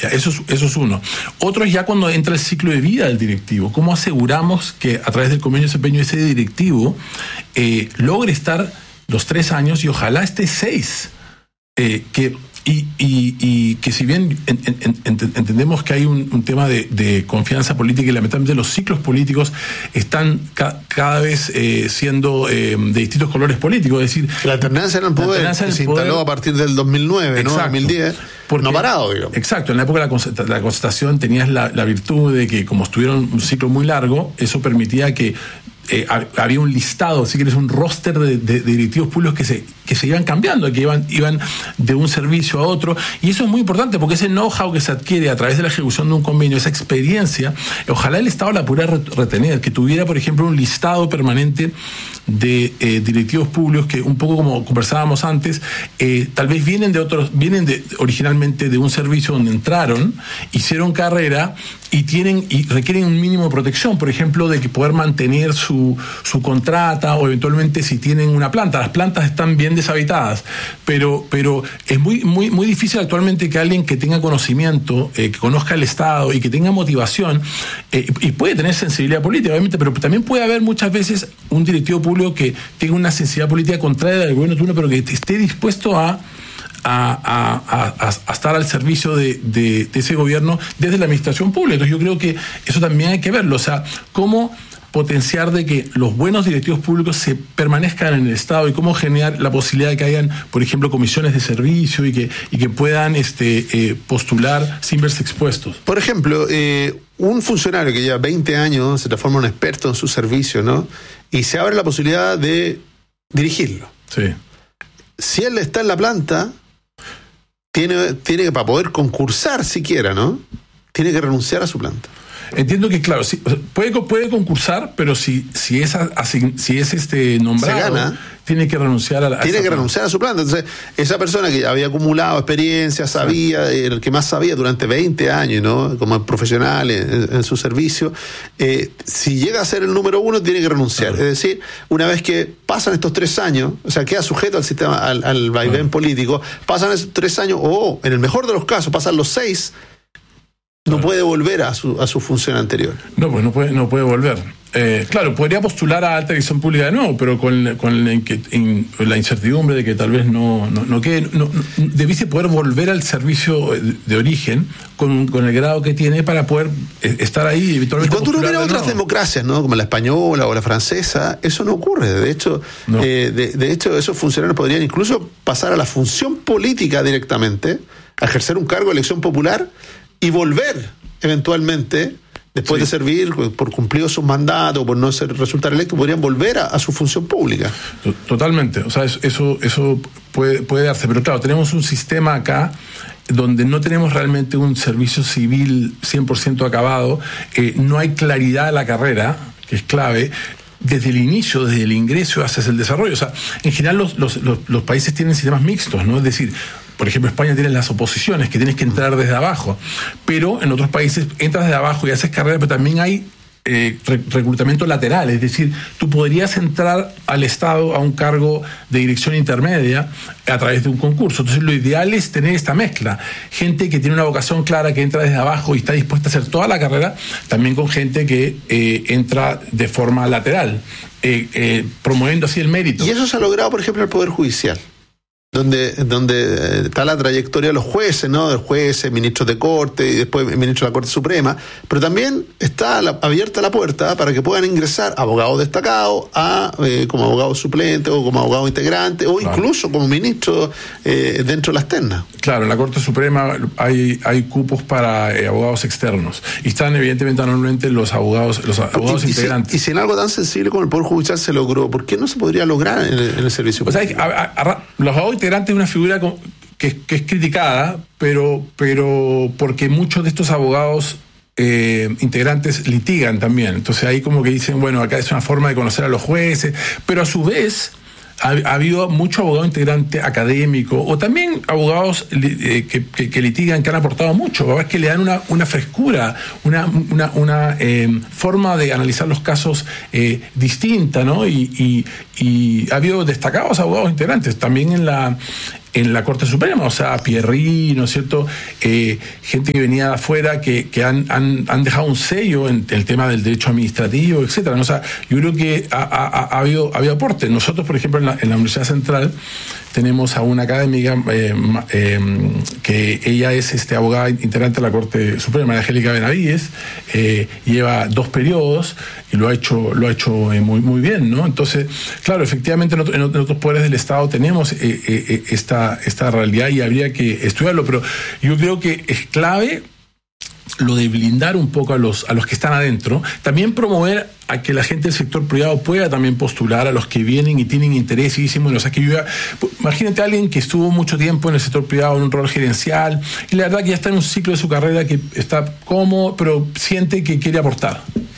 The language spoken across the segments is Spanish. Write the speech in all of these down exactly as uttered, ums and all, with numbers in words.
Eso es, eso es uno. Otro es ya cuando entra el ciclo de vida del directivo. ¿Cómo aseguramos que a través del convenio de desempeño ese directivo eh, logre estar los tres años y ojalá esté seis? Eh, que, y, y, y que si bien en, en, en, entendemos que hay un, un tema de, de confianza política y lamentablemente los ciclos políticos están ca, cada vez eh, siendo eh, de distintos colores políticos, es decir... La alternancia en el poder que se poder, instaló a partir del dos mil nueve, exacto, ¿no? dos mil diez, porque, no parado, digamos. Exacto, en la época de la concertación tenías la, la virtud de que como estuvieron un ciclo muy largo, eso permitía que Eh, había un listado, si quieres, un roster de, de, de directivos públicos que se, que se iban cambiando, que iban, iban de un servicio a otro, y eso es muy importante porque ese know-how que se adquiere a través de la ejecución de un convenio, esa experiencia, ojalá el Estado la pudiera retener, que tuviera, por ejemplo, un listado permanente de eh, directivos públicos que, un poco como conversábamos antes, eh, tal vez vienen de otros, vienen de, originalmente de un servicio donde entraron, hicieron carrera y tienen y requieren un mínimo de protección, por ejemplo, de que poder mantener su, su contrata o eventualmente si tienen una planta. Las plantas están bien deshabitadas, pero, pero es muy, muy, muy difícil actualmente que alguien que tenga conocimiento, eh, que conozca el Estado y que tenga motivación, eh, y puede tener sensibilidad política, obviamente, pero también puede haber muchas veces un directivo público que tenga una sensibilidad política contraria del gobierno de turno, pero que esté dispuesto a A, a, a, a estar al servicio de, de, de ese gobierno desde la administración pública. Entonces yo creo que eso también hay que verlo, o sea, cómo potenciar de que los buenos directivos públicos se permanezcan en el Estado y cómo generar la posibilidad de que hayan, por ejemplo, comisiones de servicio y que, y que puedan este, eh, postular sin verse expuestos. Por ejemplo, eh, un funcionario que lleva veinte años se transforma en un experto en su servicio, ¿no? Y se abre la posibilidad de dirigirlo. Sí. Si él está en la planta, Tiene, tiene que, para poder concursar siquiera, ¿no? Tiene que renunciar a su planta. Entiendo que, claro, sí, puede, puede concursar, pero si, si es, asign, si es este nombrado, se gana, tiene que renunciar a la... Tiene a que planta. renunciar a su planta. Entonces, esa persona que había acumulado experiencia, sabía, sí, el que más sabía durante veinte años, ¿no? Como profesional en, en su servicio, eh, si llega a ser el número uno, tiene que renunciar. Claro. Es decir, una vez que pasan estos tres años, o sea, queda sujeto al sistema, al, al vaivén, claro, político, pasan esos tres años, o en el mejor de los casos, pasan los seis, no puede volver a su, a su función anterior. No, pues no puede, no puede volver. Eh, claro, podría postular a alta dirección pública de nuevo, pero con, con la, in, la incertidumbre de que tal vez no, no, no quede, no, no, debiese poder volver al servicio de, de origen con, con el grado que tiene para poder estar ahí y eventualmente. Y cuando uno mira otras nuevo. democracias, ¿no? Como la española o la francesa, eso no ocurre. De hecho, no. eh, de, de hecho, esos funcionarios podrían incluso pasar a la función política directamente, a ejercer un cargo de elección popular y volver eventualmente, después, sí, de servir, por cumplido sus mandatos o por no ser, resultar electo, podrían volver a, a su función pública. Totalmente, o sea, eso, eso puede, puede darse, pero claro, tenemos un sistema acá donde no tenemos realmente un servicio civil cien por ciento acabado, eh, no hay claridad de la carrera, que es clave, desde el inicio, desde el ingreso hasta el desarrollo. O sea, en general los, los, los, los países tienen sistemas mixtos, ¿no? Es decir, por ejemplo, España tiene las oposiciones, que tienes que entrar desde abajo, pero en otros países entras desde abajo y haces carrera, pero también hay eh, reclutamiento lateral, es decir, tú podrías entrar al Estado a un cargo de dirección intermedia a través de un concurso. Entonces lo ideal es tener esta mezcla, gente que tiene una vocación clara, que entra desde abajo y está dispuesta a hacer toda la carrera, también con gente que eh, entra de forma lateral, eh, eh, promoviendo así el mérito. Y eso se ha logrado, por ejemplo, en el Poder Judicial, donde, donde está la trayectoria de los jueces, ¿no? De jueces, ministros de corte y después ministros de la Corte Suprema, pero también está la, abierta la puerta para que puedan ingresar abogados destacados a, eh, como abogados suplentes o como abogados integrantes o, claro, incluso como ministros eh, dentro de las ternas. Claro, en la Corte Suprema hay, hay cupos para eh, abogados externos y están evidentemente normalmente los abogados, los abogados y, y integrantes. Si, y si en algo tan sensible como el Poder Judicial se logró, ¿por qué no se podría lograr en el, en el servicio público? O sea, a, a, a, los abogados integrantes es una figura que, que es criticada, pero, pero porque muchos de estos abogados eh, integrantes litigan también. Entonces ahí como que dicen, bueno, acá es una forma de conocer a los jueces, pero a su vez ha, ha habido mucho abogado integrante académico o también abogados eh, que, que, que litigan, que han aportado mucho, es que le dan una, una frescura, una, una, una eh, forma de analizar los casos eh, distinta, ¿no? Y, y, y ha habido destacados abogados integrantes también en la en la Corte Suprema, o sea, Pierri, ¿no es cierto? Eh, gente que venía de afuera que, que han, han, han dejado un sello en el tema del derecho administrativo, etcétera, ¿no? O sea, yo creo que ha, ha, ha habido, ha habido aporte. Nosotros, por ejemplo, en la, en la Universidad Central tenemos a una académica eh, eh, que ella es este, abogada integrante de la Corte Suprema, María Angélica Benavides, eh, lleva dos periodos y lo ha hecho, lo ha hecho eh, muy, muy bien, ¿no? Entonces, claro, efectivamente en, otro, en otros poderes del Estado tenemos eh, eh, esta, esta realidad y habría que estudiarlo, pero yo creo que es clave lo de blindar un poco a los, a los que están adentro, también promover a que la gente del sector privado pueda también postular a los que vienen y tienen interés y dicen, bueno, o sea, que yo, imagínate a alguien que estuvo mucho tiempo en el sector privado en un rol gerencial y la verdad que ya está en un ciclo de su carrera que está cómodo, pero siente que quiere aportar.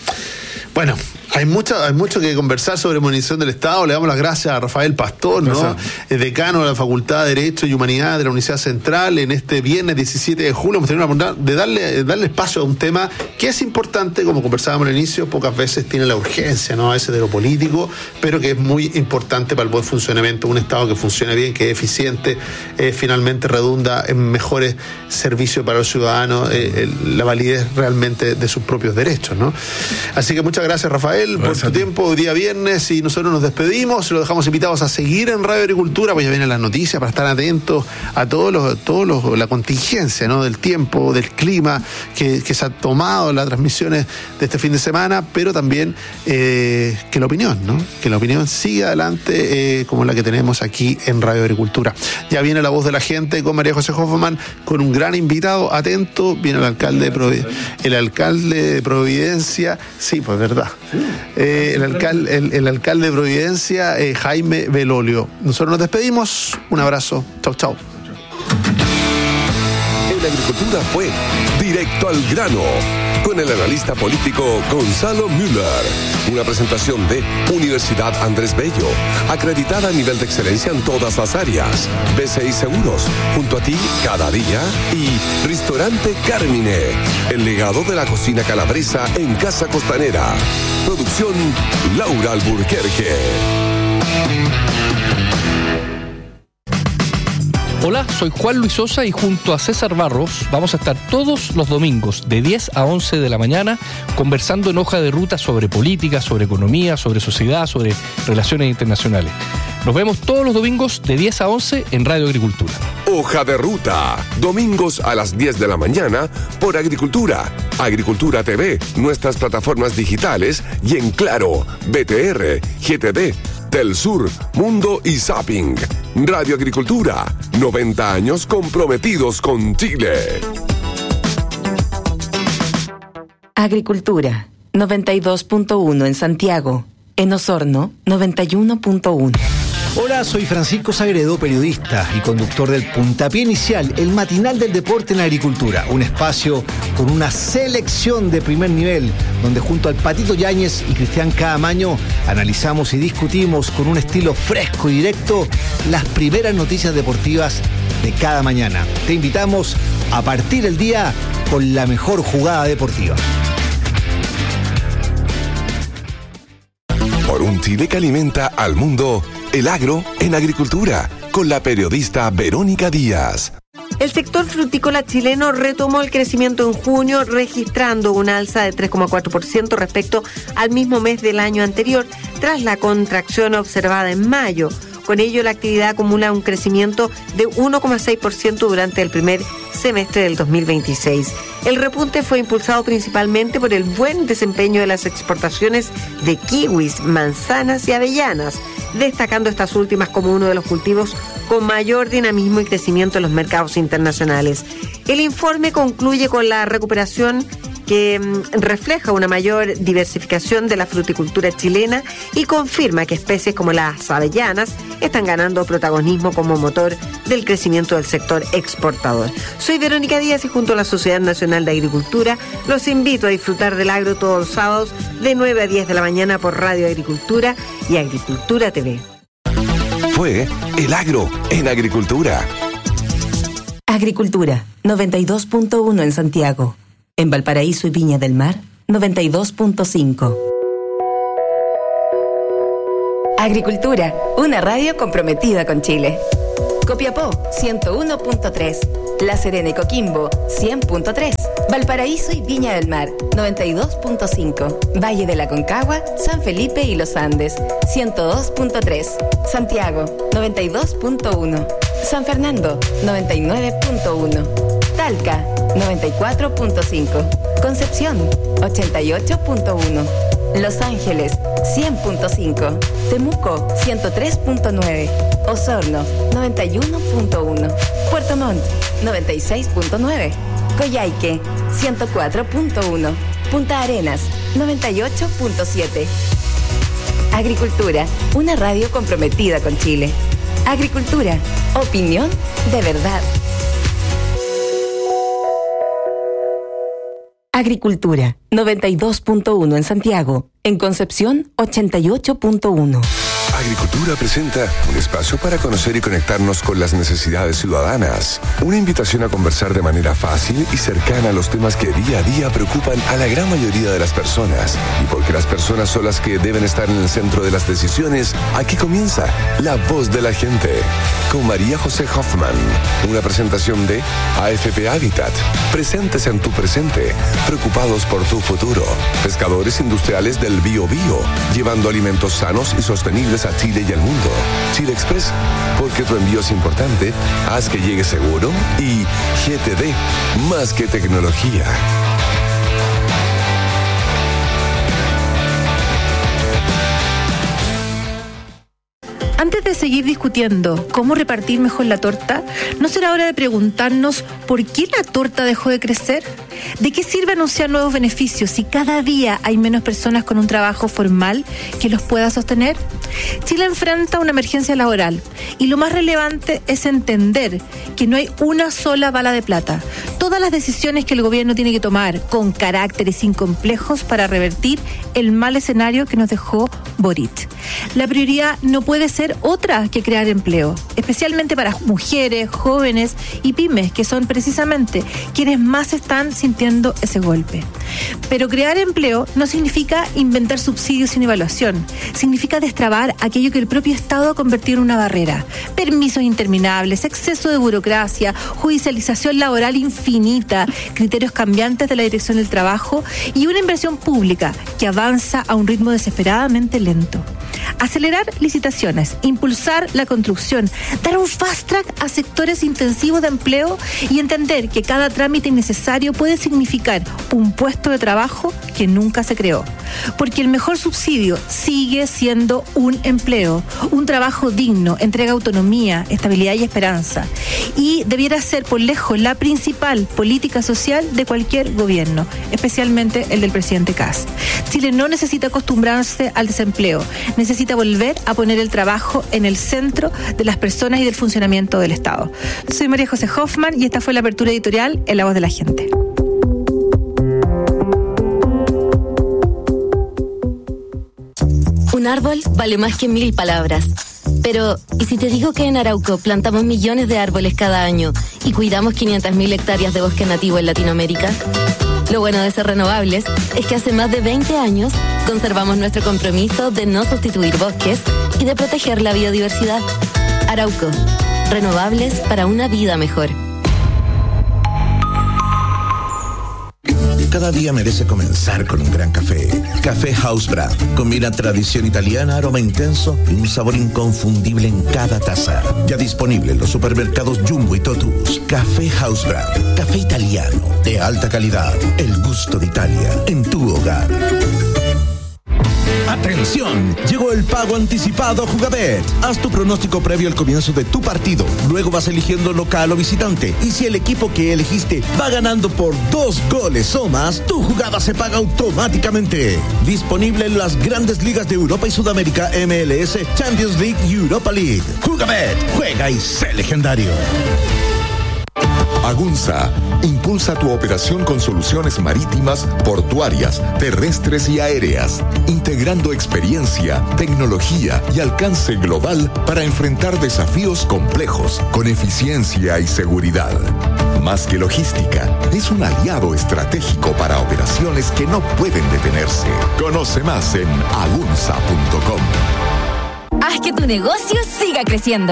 Bueno, hay mucho, hay mucho que conversar sobre modernización del Estado. Le damos las gracias a Rafael Pastor, ¿no? El decano de la Facultad de Derecho y Humanidad de la Universidad Central. En este viernes diecisiete de julio hemos tenido la oportunidad de darle, de darle espacio a un tema que es importante, como conversábamos al inicio, pocas veces tiene la urgencia, ¿no? A veces de lo político, pero que es muy importante para el buen funcionamiento. Un Estado que funcione bien, que es eficiente, eh, finalmente redunda en mejores servicios para los ciudadanos, eh, la validez realmente de sus propios derechos, ¿no? Así que muchas gracias, Rafael, por tu tiempo hoy día viernes, y nosotros nos despedimos. Los dejamos invitados a seguir en Radio Agricultura, pues ya vienen las noticias para estar atentos a todos los, todos los, la contingencia, ¿no? Del tiempo, del clima que, que se ha tomado en las transmisiones de este fin de semana, pero también eh, que la opinión, ¿no? Que la opinión siga adelante, eh, como la que tenemos aquí en Radio Agricultura. Ya viene La Voz de la Gente con María José Hoffman, con un gran invitado, atento, viene el alcalde de Providencia, el alcalde de Providencia, sí, pues verdad. Eh, el, alcalde, el, el alcalde de Providencia, eh, Jaime Belolio. Nosotros nos despedimos. Un abrazo. Chau, chau. En Agricultura fue Directo al Grano, con el analista político Gonzalo Müller. Una presentación de Universidad Andrés Bello, acreditada a nivel de excelencia en todas las áreas. B C I Seguros, junto a ti cada día. Y Restaurante Carmine, el legado de la cocina calabresa en Casa Costanera. Producción Laura Alburquerque. Hola, soy Juan Luis Sosa y junto a César Barros vamos a estar todos los domingos de diez a once de la mañana conversando en Hoja de Ruta sobre política, sobre economía, sobre sociedad, sobre relaciones internacionales. Nos vemos todos los domingos de diez a once en Radio Agricultura. Hoja de Ruta, domingos a las diez de la mañana por Agricultura, Agricultura T V, nuestras plataformas digitales y en Claro, B T R, G T D, Telsur, Mundo y Zapping. Radio Agricultura, noventa años comprometidos con Chile. Agricultura, noventa y dos punto uno en Santiago. En Osorno, noventa y uno punto uno. Hola, soy Francisco Sagredo, periodista y conductor del Puntapié Inicial, el matinal del deporte en la agricultura. Un espacio con una selección de primer nivel, donde junto al Patito Yáñez y Cristian Caamaño analizamos y discutimos con un estilo fresco y directo las primeras noticias deportivas de cada mañana. Te invitamos a partir el día con la mejor jugada deportiva. Por un Chile que alimenta al mundo, el agro en agricultura, con la periodista Verónica Díaz. El sector frutícola chileno retomó el crecimiento en junio, registrando una alza de tres coma cuatro por ciento respecto al mismo mes del año anterior, tras la contracción observada en mayo. Con ello, la actividad acumula un crecimiento de uno coma seis por ciento durante el primer semestre del dos mil veintiséis. El repunte fue impulsado principalmente por el buen desempeño de las exportaciones de kiwis, manzanas y avellanas, destacando estas últimas como uno de los cultivos con mayor dinamismo y crecimiento en los mercados internacionales. El informe concluye con la recuperación que mm, refleja una mayor diversificación de la fruticultura chilena y confirma que especies como las avellanas están ganando protagonismo como motor del crecimiento del sector exportador. Soy Verónica Díaz y junto a la Sociedad Nacional de Agricultura los invito a disfrutar del agro todos los sábados de nueve a diez de la mañana por Radio Agricultura y Agricultura T V. Fue El Agro en Agricultura. Agricultura, noventa y dos punto uno en Santiago. En Valparaíso y Viña del Mar, noventa y dos punto cinco. Agricultura, una radio comprometida con Chile. Copiapó ciento uno punto tres, La Serena y Coquimbo cien punto tres, Valparaíso y Viña del Mar noventa y dos punto cinco, Valle de la Concagua, San Felipe y Los Andes ciento dos punto tres, Santiago noventa y dos punto uno, San Fernando noventa y nueve punto uno, Talca noventa y cuatro punto cinco, Concepción ochenta y ocho punto uno, Los Ángeles cien punto cinco, Temuco ciento tres punto nueve, Osorno noventa y uno punto uno, Puerto Montt noventa y seis punto nueve, Coyhaique ciento cuatro punto uno, Punta Arenas noventa y ocho punto siete. Agricultura, una radio comprometida con Chile. Agricultura, opinión de verdad. Agricultura, noventa y dos punto uno en Santiago. En Concepción, ochenta y ocho punto uno. Agricultura presenta un espacio para conocer y conectarnos con las necesidades ciudadanas. Una invitación a conversar de manera fácil y cercana a los temas que día a día preocupan a la gran mayoría de las personas. Y porque las personas son las que deben estar en el centro de las decisiones, aquí comienza La Voz de la Gente, con María José Hoffman. Una presentación de A F P Habitat. Presentes en tu presente, preocupados por tu futuro. Pescadores industriales del Bío Bío, llevando alimentos sanos y sostenibles a Chile y al mundo. Chile Express, porque tu envío es importante, haz que llegue seguro. Y G T D, más que tecnología. Antes de seguir discutiendo cómo repartir mejor la torta, ¿no será hora de preguntarnos por qué la torta dejó de crecer? ¿De qué sirve anunciar nuevos beneficios si cada día hay menos personas con un trabajo formal que los pueda sostener? Chile enfrenta una emergencia laboral y lo más relevante es entender que no hay una sola bala de plata. Todas las decisiones que el gobierno tiene que tomar con carácter y sin complejos para revertir el mal escenario que nos dejó Boric. La prioridad no puede ser otra que crear empleo, especialmente para mujeres, jóvenes y pymes, que son precisamente quienes más están sintiendo ese golpe. Pero crear empleo no significa inventar subsidios sin evaluación, significa destrabar aquello que el propio Estado ha convertido en una barrera. Permisos interminables, exceso de burocracia, judicialización laboral infinita, criterios cambiantes de la dirección del trabajo y una inversión pública que avanza a un ritmo desesperadamente lento. Acelerar licitaciones, impulsar la construcción, dar un fast track a sectores intensivos de empleo y entender que cada trámite innecesario puede significar un puesto de trabajo que nunca se creó. Porque el mejor subsidio sigue siendo un empleo, un trabajo digno, entrega autonomía, estabilidad y esperanza. Y debiera ser por lejos la principal política social de cualquier gobierno, especialmente el del presidente Kast. Chile no necesita acostumbrarse al desempleo, necesita volver a poner el trabajo en el centro de las personas y del funcionamiento del Estado. Soy María José Hoffman y esta fue la apertura editorial en La Voz de la Gente. Un árbol vale más que mil palabras. Pero, ¿y si te digo que en Arauco plantamos millones de árboles cada año y cuidamos quinientas mil hectáreas de bosque nativo en Latinoamérica? Lo bueno de ser renovables es que hace más de veinte años conservamos nuestro compromiso de no sustituir bosques y de proteger la biodiversidad. Arauco, renovables para una vida mejor. Cada día merece comenzar con un gran café. Café House Brand. Combina tradición italiana, aroma intenso y un sabor inconfundible en cada taza. Ya disponible en los supermercados Jumbo y Totus. Café House Brand. Café italiano de alta calidad. El gusto de Italia en tu hogar. ¡Atención! Llegó el pago anticipado Jugabet. Haz tu pronóstico previo al comienzo de tu partido. Luego vas eligiendo local o visitante. Y si el equipo que elegiste va ganando por dos goles o más, tu jugada se paga automáticamente. Disponible en las grandes ligas de Europa y Sudamérica, M L S, Champions League y Europa League. Jugabet. Juega y sé legendario. Agunza impulsa tu operación con soluciones marítimas, portuarias, terrestres y aéreas, integrando experiencia, tecnología y alcance global para enfrentar desafíos complejos con eficiencia y seguridad. Más que logística, es un aliado estratégico para operaciones que no pueden detenerse. Conoce más en agunza punto com. Haz que tu negocio siga creciendo.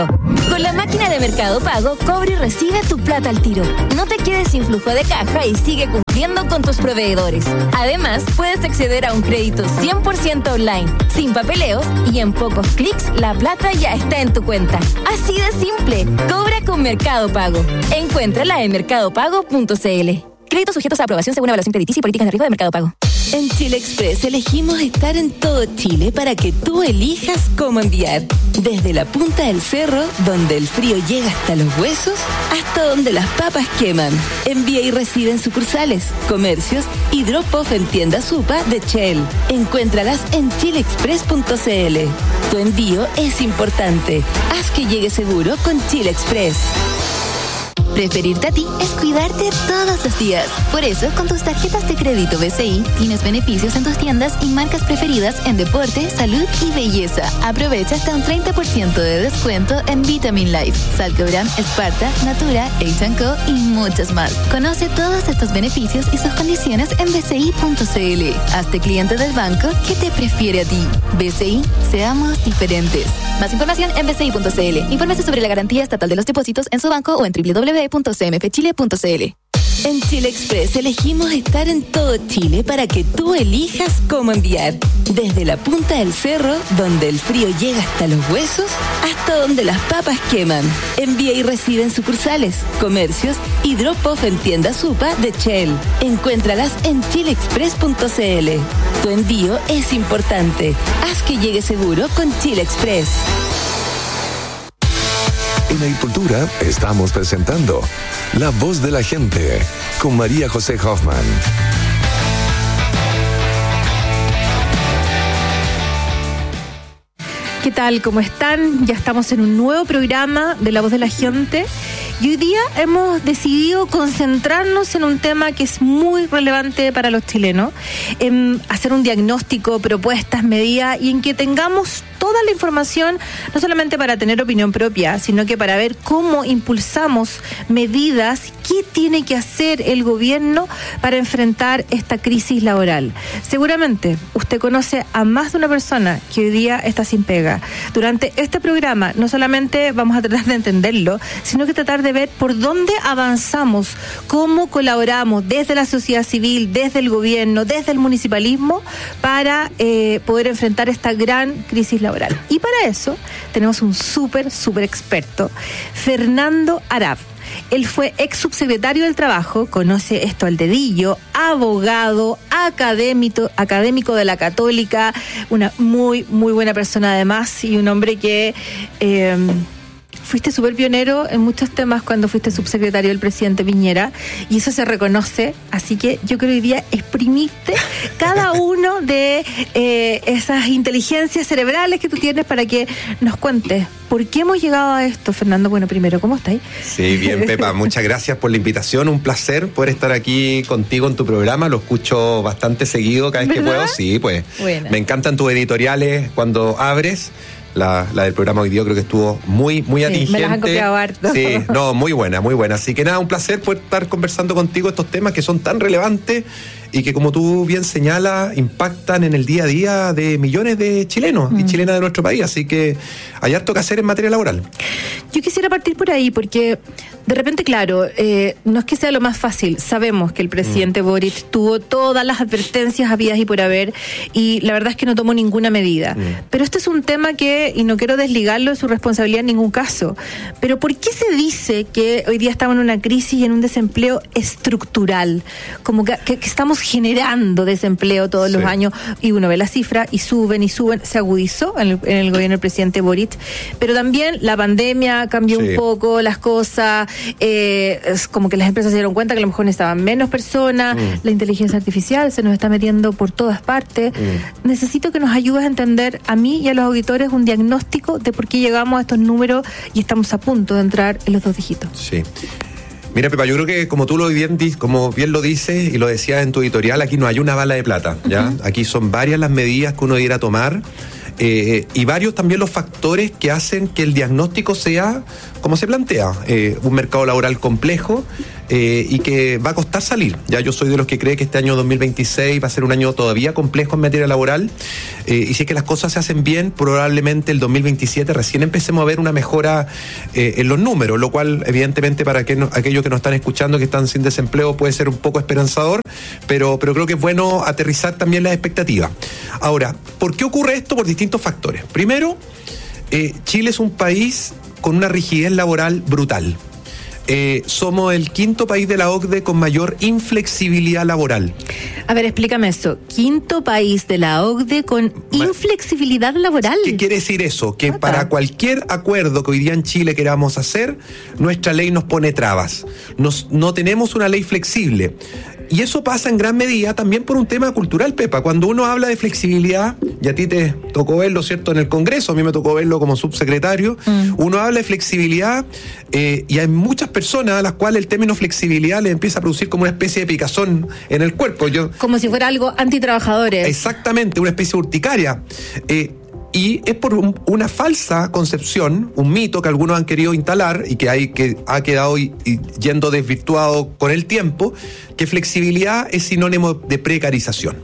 Con la máquina de Mercado Pago, cobra y recibe tu plata al tiro. No te quedes sin flujo de caja y sigue cumpliendo con tus proveedores. Además, puedes acceder a un crédito cien por ciento online, sin papeleos, y en pocos clics la plata ya está en tu cuenta. Así de simple. Cobra con Mercado Pago. Encuéntrala en mercado pago punto c l. Créditos sujetos a aprobación según evaluación crediticia y políticas de riesgo de Mercado Pago. En Chile Express elegimos estar en todo Chile para que tú elijas cómo enviar. Desde la punta del cerro, donde el frío llega hasta los huesos, hasta donde las papas queman. Envía y recibe en sucursales, comercios y drop-off en tiendas Supa de Shell. Encuéntralas en chile express punto c l. Tu envío es importante. Haz que llegue seguro con Chile Express. Preferirte a ti es cuidarte todos los días. Por eso, con tus tarjetas de crédito B C I, tienes beneficios en tus tiendas y marcas preferidas en deporte, salud y belleza. Aprovecha hasta un treinta por ciento de descuento en Vitamin Life, Salcobran, Sparta, Natura, H and Co y muchas más. Conoce todos estos beneficios y sus condiciones en b c i punto c l. Hazte cliente del banco que te prefiere a ti. B C I, seamos diferentes. Más información en b c i punto c l. Infórmese sobre la garantía estatal de los depósitos en su banco o en w w w punto c m f chile punto c l. En Chile Express elegimos estar en todo Chile para que tú elijas cómo enviar. Desde la punta del cerro, donde el frío llega hasta los huesos, hasta donde las papas queman. Envía y recibe en sucursales, comercios y drop-off en tiendas Supa de Shell. Encuéntralas en chile express punto c l. Tu envío es importante. Haz que llegue seguro con Chile Express. En Agricultura estamos presentando La Voz de la Gente con María José Hoffman. ¿Qué tal? ¿Cómo están? Ya estamos en un nuevo programa de La Voz de la Gente y hoy día hemos decidido concentrarnos en un tema que es muy relevante para los chilenos, en hacer un diagnóstico, propuestas, medidas y en que tengamos toda la información, no solamente para tener opinión propia, sino que para ver cómo impulsamos medidas, qué tiene que hacer el gobierno para enfrentar esta crisis laboral. Seguramente usted conoce a más de una persona que hoy día está sin pega. Durante este programa no solamente vamos a tratar de entenderlo, sino que tratar de ver por dónde avanzamos, cómo colaboramos desde la sociedad civil, desde el gobierno, desde el municipalismo, para eh, poder enfrentar esta gran crisis laboral. Y para eso tenemos un súper, súper experto, Fernando Arap. Él fue ex subsecretario del Trabajo, conoce esto al dedillo, abogado, académico, académico de la Católica, una muy, muy buena persona además y un hombre que... Eh, fuiste súper pionero en muchos temas cuando fuiste subsecretario del presidente Piñera y eso se reconoce, así que yo creo que hoy día exprimiste cada uno de eh, esas inteligencias cerebrales que tú tienes para que nos cuentes por qué hemos llegado a esto. Fernando, bueno, primero, ¿cómo estáis? Sí, bien, Pepa, muchas gracias por la invitación, un placer poder estar aquí contigo en tu programa, lo escucho bastante seguido cada vez ¿verdad? que puedo, sí, pues Buena. Me encantan tus editoriales cuando abres. La, la del programa hoy día creo que estuvo muy, muy sí, atingente. Me las han copiado harto. Sí, no, muy buena, muy buena. Así que nada, un placer poder estar conversando contigo estos temas que son tan relevantes y que, como tú bien señalas, impactan en el día a día de millones de chilenos mm. y chilenas de nuestro país. Así que hay harto que hacer en materia laboral. Yo quisiera partir por ahí porque de repente, claro, eh, no es que sea lo más fácil. Sabemos que el presidente mm. Boric tuvo todas las advertencias habidas y por haber y la verdad es que no tomó ninguna medida. Mm. Pero este es un tema que, y no quiero desligarlo de su responsabilidad en ningún caso, pero ¿por qué se dice que hoy día estamos en una crisis y en un desempleo estructural? Como que, que, que estamos generando desempleo todos sí. los años y uno ve la cifra y suben y suben. Se agudizó en el, en el gobierno del presidente Boric, pero también la pandemia cambió sí. un poco las cosas, eh, es como que las empresas se dieron cuenta que a lo mejor necesitaban menos personas, mm. la inteligencia artificial se nos está metiendo por todas partes. Mm. Necesito que nos ayudes a entender a mí y a los auditores un diagnóstico de por qué llegamos a estos números y estamos a punto de entrar en los dos dígitos. Sí. Mira, Pepa, yo creo que como tú lo bien, como bien lo dices y lo decías en tu editorial, aquí no hay una bala de plata, ¿ya? Uh-huh. Aquí son varias las medidas que uno debiera tomar eh, y varios también los factores que hacen que el diagnóstico sea como se plantea, eh, un mercado laboral complejo eh, y que va a costar salir. Ya yo soy de los que cree que este año dos mil veintiséis va a ser un año todavía complejo en materia laboral, eh, y si es que las cosas se hacen bien, probablemente el dos mil veintisiete recién empecemos a ver una mejora eh, en los números, lo cual evidentemente para que no, aquellos que nos están escuchando que están sin desempleo puede ser un poco esperanzador, pero, pero creo que es bueno aterrizar también las expectativas. Ahora, ¿por qué ocurre esto? Por distintos factores. Primero, eh, Chile es un país con una rigidez laboral brutal. Eh, somos el quinto país de la O C D E con mayor inflexibilidad laboral. A ver, explícame eso. Quinto país de la O C D E con inflexibilidad laboral. ¿Qué quiere decir eso? Que Opa. Para cualquier acuerdo que hoy día en Chile queramos hacer, nuestra ley nos pone trabas. Nos, no tenemos una ley flexible. Y eso pasa en gran medida también por un tema cultural, Pepa. Cuando uno habla de flexibilidad, y a ti te tocó verlo, ¿cierto?, en el Congreso, a mí me tocó verlo como subsecretario, mm. uno habla de flexibilidad eh, y hay muchas personas a las cuales el término flexibilidad les empieza a producir como una especie de picazón en el cuerpo. Yo, como si fuera algo antitrabajadores. Exactamente, una especie de urticaria. Eh, Y es por un, una falsa concepción, un mito que algunos han querido instalar y que, hay, que ha quedado y, y yendo desvirtuado con el tiempo, que flexibilidad es sinónimo de precarización.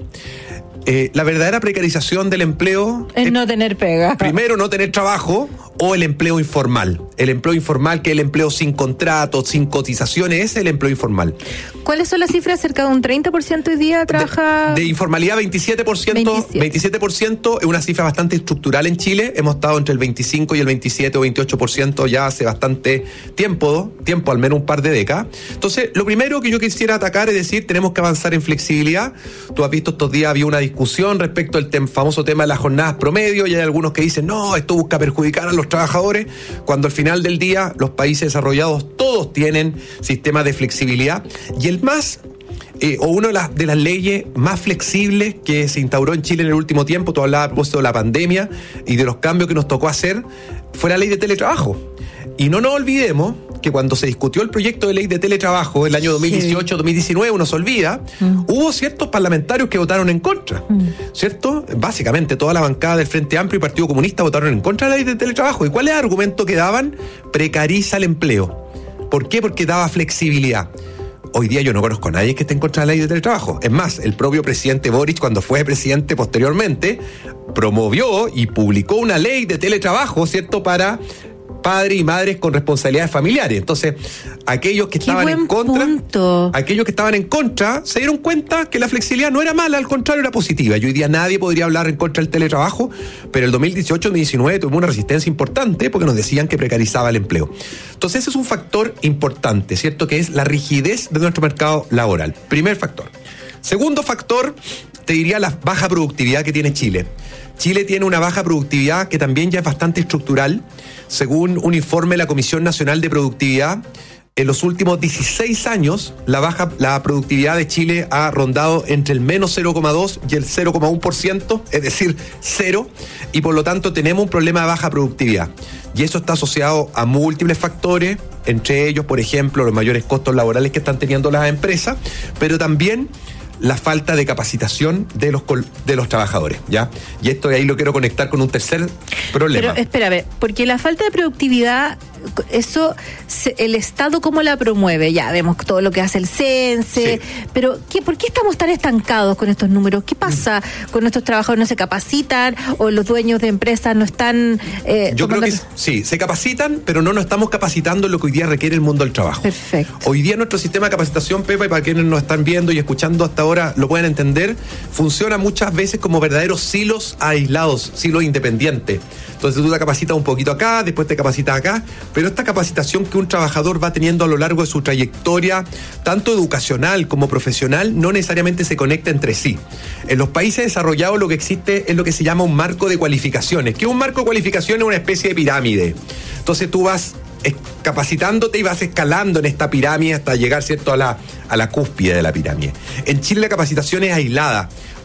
Eh, la verdadera precarización del empleo es, es no tener pega. Primero, no tener trabajo, o el empleo informal. El empleo informal, que es el empleo sin contrato, sin cotizaciones, es el empleo informal. ¿Cuáles son las cifras? Cerca de un treinta por ciento hoy día trabaja... De, de informalidad, veintisiete por ciento. veintisiete. veintisiete por ciento es una cifra bastante estructural en Chile. Hemos estado entre el veinticinco y el veintisiete o veintiocho por ciento ya hace bastante tiempo, tiempo, al menos un par de décadas. Entonces, lo primero que yo quisiera atacar es decir, tenemos que avanzar en flexibilidad. Tú has visto estos días, había una discusión respecto al tem- famoso tema de las jornadas promedio, y hay algunos que dicen, no, esto busca perjudicar a los trabajadores, cuando al final del día los países desarrollados todos tienen sistemas de flexibilidad, y el más eh, o una de las, de las leyes más flexibles que se instauró en Chile en el último tiempo, tú hablabas a propósito de la pandemia y de los cambios que nos tocó hacer, fue la ley de teletrabajo. Y no nos olvidemos que cuando se discutió el proyecto de ley de teletrabajo el año dos mil dieciocho dos mil diecinueve, uno se olvida, mm. hubo ciertos parlamentarios que votaron en contra, mm. ¿cierto? Básicamente toda la bancada del Frente Amplio y Partido Comunista votaron en contra de la ley de teletrabajo. ¿Y cuál es el argumento que daban? Precariza el empleo. ¿Por qué? Porque daba flexibilidad. Hoy día yo no conozco a nadie que esté en contra de la ley de teletrabajo. Es más, el propio presidente Boric, cuando fue presidente posteriormente, promovió y publicó una ley de teletrabajo, ¿cierto?, para padres y madres con responsabilidades familiares. Entonces, aquellos que estaban en contra, punto. aquellos que estaban en contra, se dieron cuenta que la flexibilidad no era mala, al contrario, era positiva. Y hoy día nadie podría hablar en contra del teletrabajo, pero el dos mil dieciocho dos mil diecinueve tuvimos una resistencia importante porque nos decían que precarizaba el empleo. Entonces, ese es un factor importante, ¿cierto?, que es la rigidez de nuestro mercado laboral. Primer factor. Segundo factor, te diría la baja productividad que tiene Chile. Chile tiene una baja productividad que también ya es bastante estructural. Según un informe de la Comisión Nacional de Productividad, en los últimos dieciséis años, la baja, la productividad de Chile ha rondado entre el menos cero coma dos y el cero coma uno por ciento, es decir, cero, y por lo tanto tenemos un problema de baja productividad. Y eso está asociado a múltiples factores, entre ellos, por ejemplo, los mayores costos laborales que están teniendo las empresas, pero también la falta de capacitación de los de los trabajadores, ¿ya? Y esto de ahí lo quiero conectar con un tercer problema. Pero espérame, porque la falta de productividad, eso, el Estado cómo la promueve, ya vemos todo lo que hace el CENSE, sí. pero ¿qué, ¿por qué estamos tan estancados con estos números? ¿Qué pasa mm. con nuestros trabajadores? ¿No se capacitan o los dueños de empresas no están...? Eh, Yo creo que sí, se capacitan, pero no nos estamos capacitando en lo que hoy día requiere el mundo del trabajo. Perfecto. Hoy día nuestro sistema de capacitación, Pepa, y para quienes nos están viendo y escuchando hasta ahora lo pueden entender, funciona muchas veces como verdaderos silos aislados, silos independientes. Entonces tú te capacitas un poquito acá, después te capacitas acá, pero esta capacitación que un trabajador va teniendo a lo largo de su trayectoria, tanto educacional como profesional, no necesariamente se conecta entre sí. En los países desarrollados lo que existe es lo que se llama un marco de cualificaciones, que un marco de cualificaciones es una especie de pirámide. Entonces tú vas capacitándote y vas escalando en esta pirámide hasta llegar, ¿cierto?, a la, a la cúspide de la pirámide. En Chile la capacitación es aislada.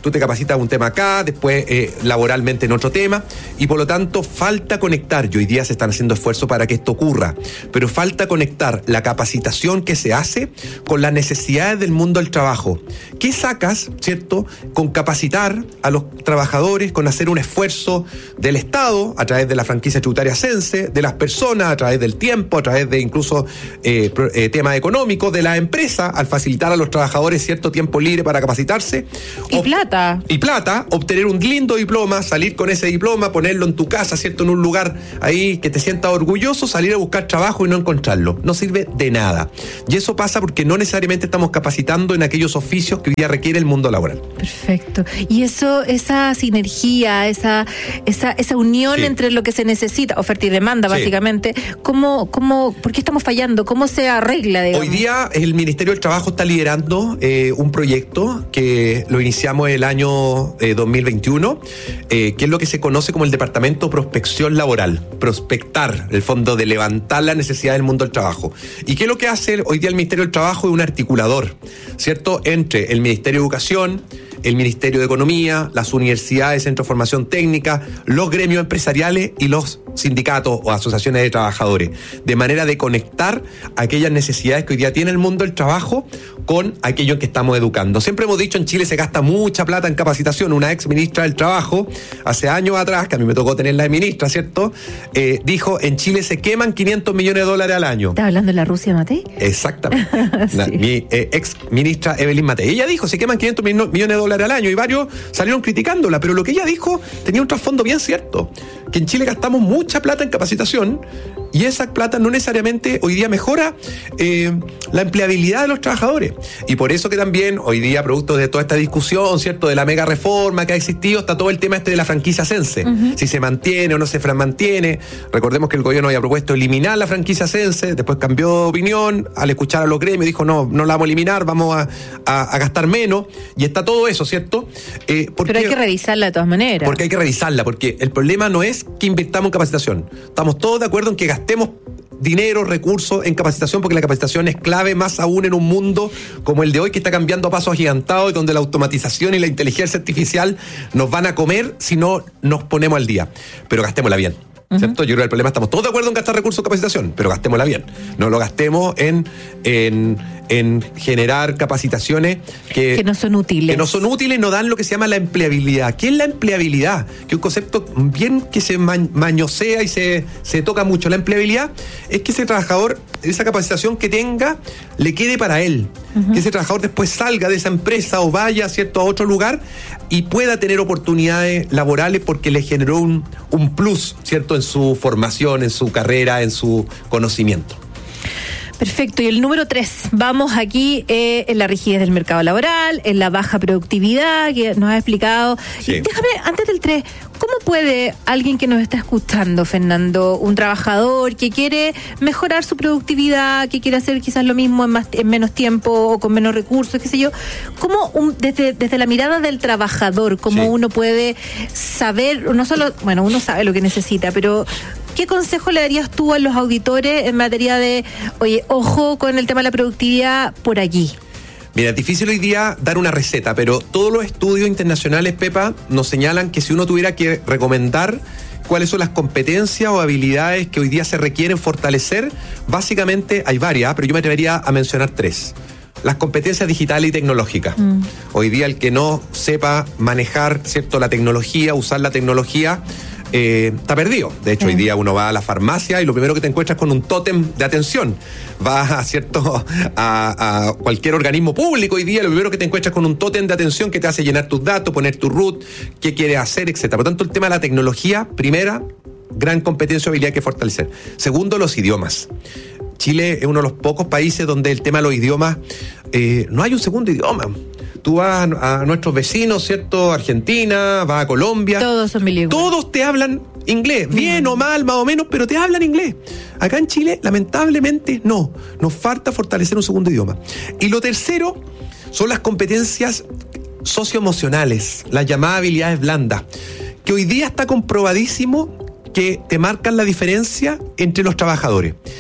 tú te capacitas un tema acá, después eh, laboralmente en otro tema, y por lo tanto falta conectar, y hoy día se están haciendo esfuerzos para que esto ocurra, pero falta conectar la capacitación que se hace con las necesidades del mundo del trabajo. ¿Qué sacas, cierto, con capacitar a los trabajadores, con hacer un esfuerzo del Estado a través de la franquicia tributaria Sense, de las personas a través del tiempo, a través de incluso eh, eh, temas económicos, de la empresa al facilitar a los trabajadores cierto tiempo libre para capacitarse? Y plata. Y plata, obtener un lindo diploma, salir con ese diploma, ponerlo en tu casa, cierto, en un lugar ahí que te sientas orgulloso, salir a buscar trabajo y no encontrarlo. No sirve de nada. Y eso pasa porque no necesariamente estamos capacitando en aquellos oficios que hoy día requiere el mundo laboral. Perfecto. Y eso, esa sinergia, esa, esa, esa unión sí. entre lo que se necesita, oferta y demanda, sí. básicamente, ¿cómo, cómo, ¿por qué estamos fallando? ¿Cómo se arregla? Digamos? Hoy día el Ministerio del Trabajo está liderando eh, un proyecto que lo iniciamos el año eh, dos mil veintiuno, eh, que es lo que se conoce como el Departamento de Prospección Laboral. Prospectar, el fondo de levantar la necesidad del mundo del trabajo. ¿Y qué es lo que hace hoy día el Ministerio del Trabajo? Es un articulador, ¿cierto?, entre el Ministerio de Educación, el Ministerio de Economía, las universidades, centros de formación técnica, los gremios empresariales y los sindicatos o asociaciones de trabajadores, de manera de conectar aquellas necesidades que hoy día tiene el mundo del trabajo con aquello en que estamos educando. Siempre hemos dicho, en Chile se gasta mucha plata en capacitación. Una ex ministra del Trabajo, hace años atrás, que a mí me tocó tenerla de ministra, ¿cierto?, eh, dijo, en Chile se queman quinientos millones de dólares al año. ¿Estás hablando de la Rusia, Matei? Exactamente. sí. la, mi eh, ex ministra Evelyn Matei. Ella dijo, se queman quinientos millones de dólares al año, y varios salieron criticándola, pero lo que ella dijo tenía un trasfondo bien cierto, que en Chile gastamos mucha plata en capacitación, y esa plata no necesariamente hoy día mejora eh, la empleabilidad de los trabajadores. Y por eso que también hoy día, producto de toda esta discusión, ¿cierto?, de la mega reforma que ha existido, está todo el tema este de la franquicia Sense. Uh-huh. Si se mantiene o no se mantiene. Recordemos que el gobierno había propuesto eliminar la franquicia Sense, después cambió de opinión, al escuchar a los gremios dijo, no, no la vamos a eliminar, vamos a, a, a gastar menos, y está todo eso, ¿cierto? Eh, porque, Pero hay que revisarla de todas maneras. Porque hay que revisarla, porque el problema no es que invirtamos en capacitación. Estamos todos de acuerdo en que gastemos dinero, recursos en capacitación, porque la capacitación es clave, más aún en un mundo como el de hoy, que está cambiando a pasos agigantados y donde la automatización y la inteligencia artificial nos van a comer si no nos ponemos al día. Pero gastémosla bien, ¿cierto? Uh-huh. Yo creo que el problema, estamos todos de acuerdo en gastar recursos en capacitación, pero gastémosla bien. No lo gastemos en, en, en generar capacitaciones que, que no son útiles. Que no son útiles, no dan lo que se llama la empleabilidad. ¿Qué es la empleabilidad? Que es un concepto bien que se ma- mañosea y se, se toca mucho. La empleabilidad es que ese trabajador, esa capacitación que tenga, le quede para él. Uh-huh. Que ese trabajador después salga de esa empresa o vaya, ¿cierto?, a otro lugar y pueda tener oportunidades laborales porque le generó un, un plus, ¿cierto?, en su formación, en su carrera, en su conocimiento. Perfecto. Y el número tres, vamos aquí eh, en la rigidez del mercado laboral, en la baja productividad que nos ha explicado. Sí. Y déjame, antes del tres, ¿cómo puede alguien que nos está escuchando, Fernando, un trabajador que quiere mejorar su productividad, que quiere hacer quizás lo mismo en, más, en menos tiempo o con menos recursos, qué sé yo, cómo un, desde, desde la mirada del trabajador, cómo sí. uno puede saber, no solo, bueno, uno sabe lo que necesita, pero ¿qué consejo le darías tú a los auditores en materia de, oye, ojo con el tema de la productividad por aquí? Mira, es difícil hoy día dar una receta, pero todos los estudios internacionales, Pepa, nos señalan que si uno tuviera que recomendar cuáles son las competencias o habilidades que hoy día se requieren fortalecer, básicamente hay varias, pero yo me atrevería a mencionar tres. Las competencias digitales y tecnológicas. Mm. Hoy día el que no sepa manejar, ¿cierto?, la tecnología, usar la tecnología, Eh, está perdido. De hecho, sí. hoy día uno va a la farmacia y lo primero que te encuentras es con un tótem de atención. Vas a, ¿cierto?, a, a cualquier organismo público hoy día, lo primero que te encuentras es con un tótem de atención que te hace llenar tus datos, poner tu root, qué quieres hacer, etcétera. Por lo tanto, el tema de la tecnología, primera, gran competencia o habilidad que fortalecer. Segundo, los idiomas. Chile es uno de los pocos países donde el tema de los idiomas, eh, no hay un segundo idioma. Tú vas a, a nuestros vecinos, ¿cierto? Argentina, vas a Colombia. Todos son bilingües. Todos te hablan inglés, bien mm. o mal, más o menos, pero te hablan inglés. Acá en Chile, lamentablemente, no. Nos falta fortalecer un segundo idioma. Y lo tercero son las competencias socioemocionales, las llamadas habilidades blandas, que hoy día está comprobadísimo que te marcan la diferencia entre los trabajadores.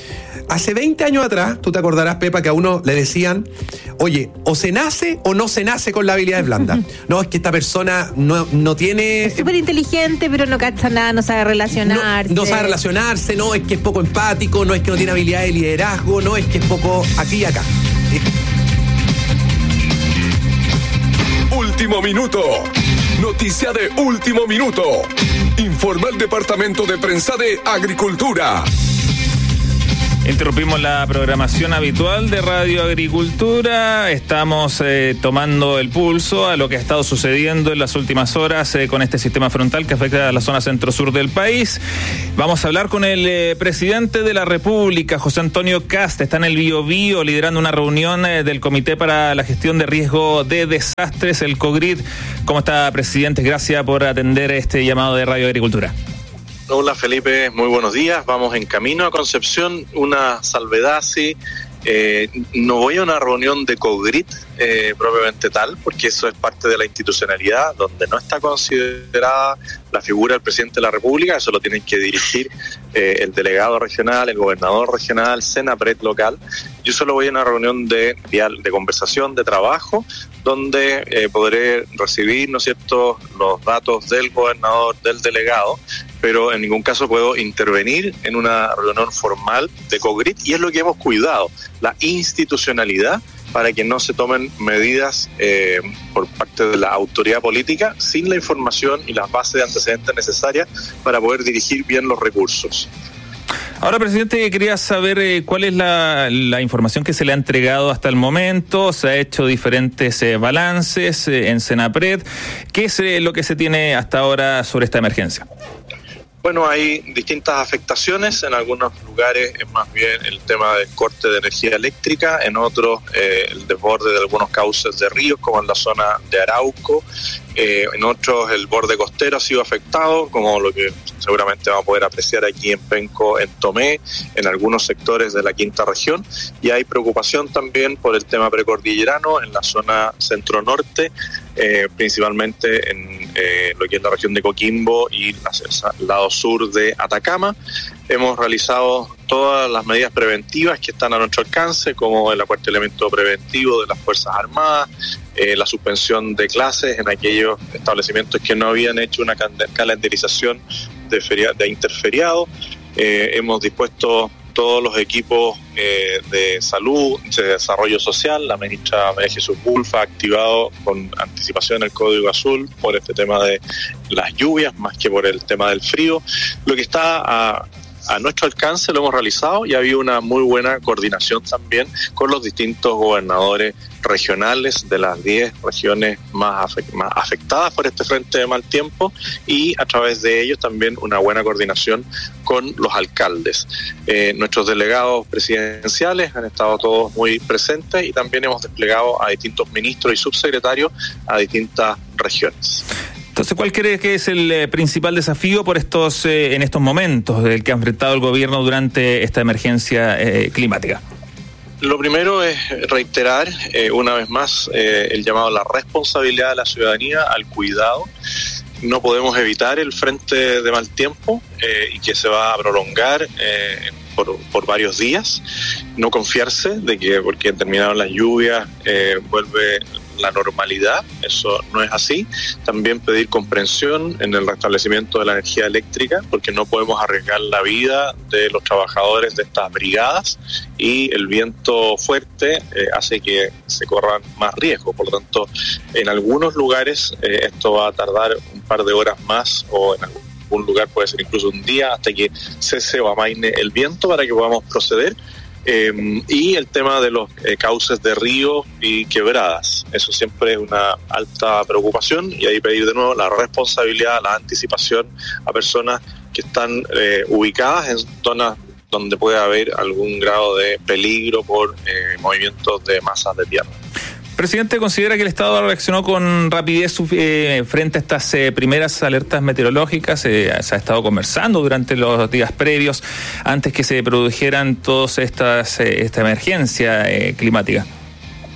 Hace veinte años atrás, tú te acordarás, Pepa, que a uno le decían, oye, o se nace o no se nace con la habilidad blanda. No, es que esta persona no, no tiene... Es súper inteligente, pero no cacha nada, no sabe relacionarse. No, no sabe relacionarse, no, es que es poco empático, no es que no tiene habilidad de liderazgo, no es que es poco aquí y acá. Último minuto. Noticia de último minuto. Informa el Departamento de Prensa de Agricultura. Interrumpimos la programación habitual de Radio Agricultura. Estamos eh, tomando el pulso a lo que ha estado sucediendo en las últimas horas eh, con este sistema frontal que afecta a la zona centro-sur del país. Vamos a hablar con el eh, presidente de la República, José Antonio Kast. Está en el Biobío liderando una reunión eh, del Comité para la Gestión de Riesgo de Desastres, el COGRID. ¿Cómo está, presidente? Gracias por atender este llamado de Radio Agricultura. Hola Felipe, muy buenos días. Vamos en camino a Concepción, una salvedad, sí. Eh, no voy a una reunión de COGRID eh, propiamente tal, porque eso es parte de la institucionalidad, donde no está considerada la figura del presidente de la República. Eso lo tienen que dirigir eh, el delegado regional, el gobernador regional, Senapred local. Yo solo voy a una reunión de, de conversación, de trabajo, donde eh, podré recibir, ¿no es cierto?, los datos del gobernador, del delegado, pero en ningún caso puedo intervenir en una reunión formal de COGRID, y es lo que hemos cuidado, la institucionalidad, para que no se tomen medidas eh, por parte de la autoridad política sin la información y las bases de antecedentes necesarias para poder dirigir bien los recursos. Ahora, presidente, quería saber eh, cuál es la, la información que se le ha entregado hasta el momento. Se ha hecho diferentes eh, balances eh, en Senapred. ¿Qué es eh, lo que se tiene hasta ahora sobre esta emergencia? Bueno, hay distintas afectaciones. En algunos lugares es más bien el tema del corte de energía eléctrica, en otros eh, el desborde de algunos cauces de ríos, como en la zona de Arauco. Eh, en otros el borde costero ha sido afectado, como lo que seguramente vamos a poder apreciar aquí en Penco, en Tomé, en algunos sectores de la quinta región. Y hay preocupación también por el tema precordillerano en la zona centro-norte, eh, principalmente en eh, lo que es la región de Coquimbo y el lado sur de Atacama. Hemos realizado todas las medidas preventivas que están a nuestro alcance, como el acuartelamiento preventivo de las Fuerzas Armadas, eh, la suspensión de clases en aquellos establecimientos que no habían hecho una calendarización de, feria, de interferiado. Eh, hemos dispuesto todos los equipos eh, de salud, de desarrollo social. La ministra María Jesús Bulfa ha activado con anticipación el Código Azul por este tema de las lluvias, más que por el tema del frío. Lo que está a A nuestro alcance lo hemos realizado, y ha habido una muy buena coordinación también con los distintos gobernadores regionales de las diez regiones más, afect- más afectadas por este frente de mal tiempo, y a través de ellos también una buena coordinación con los alcaldes. Eh, nuestros delegados presidenciales han estado todos muy presentes, y también hemos desplegado a distintos ministros y subsecretarios a distintas regiones. Entonces, ¿cuál cree que es el eh, principal desafío por estos eh, en estos momentos del que ha enfrentado el gobierno durante esta emergencia eh, climática? Lo primero es reiterar eh, una vez más eh, el llamado a la responsabilidad de la ciudadanía, al cuidado. No podemos evitar el frente de mal tiempo eh, y que se va a prolongar eh, por, por varios días. No confiarse de que porque terminaron las lluvias eh, vuelve la normalidad. Eso no es así. También pedir comprensión en el restablecimiento de la energía eléctrica, porque no podemos arriesgar la vida de los trabajadores de estas brigadas, y el viento fuerte eh, hace que se corran más riesgos. Por lo tanto, en algunos lugares eh, esto va a tardar un par de horas más, o en algún lugar puede ser incluso un día, hasta que cese o amaine el viento para que podamos proceder. Eh, y el tema de los eh, cauces de ríos y quebradas, eso siempre es una alta preocupación, y ahí pedir de nuevo la responsabilidad, la anticipación a personas que están eh, ubicadas en zonas donde puede haber algún grado de peligro por eh, movimientos de masas de tierra. Presidente, ¿considera que el Estado reaccionó con rapidez eh, frente a estas eh, primeras alertas meteorológicas? Eh, se ha estado conversando durante los días previos, antes que se produjeran todas estas eh, esta emergencia eh, climática.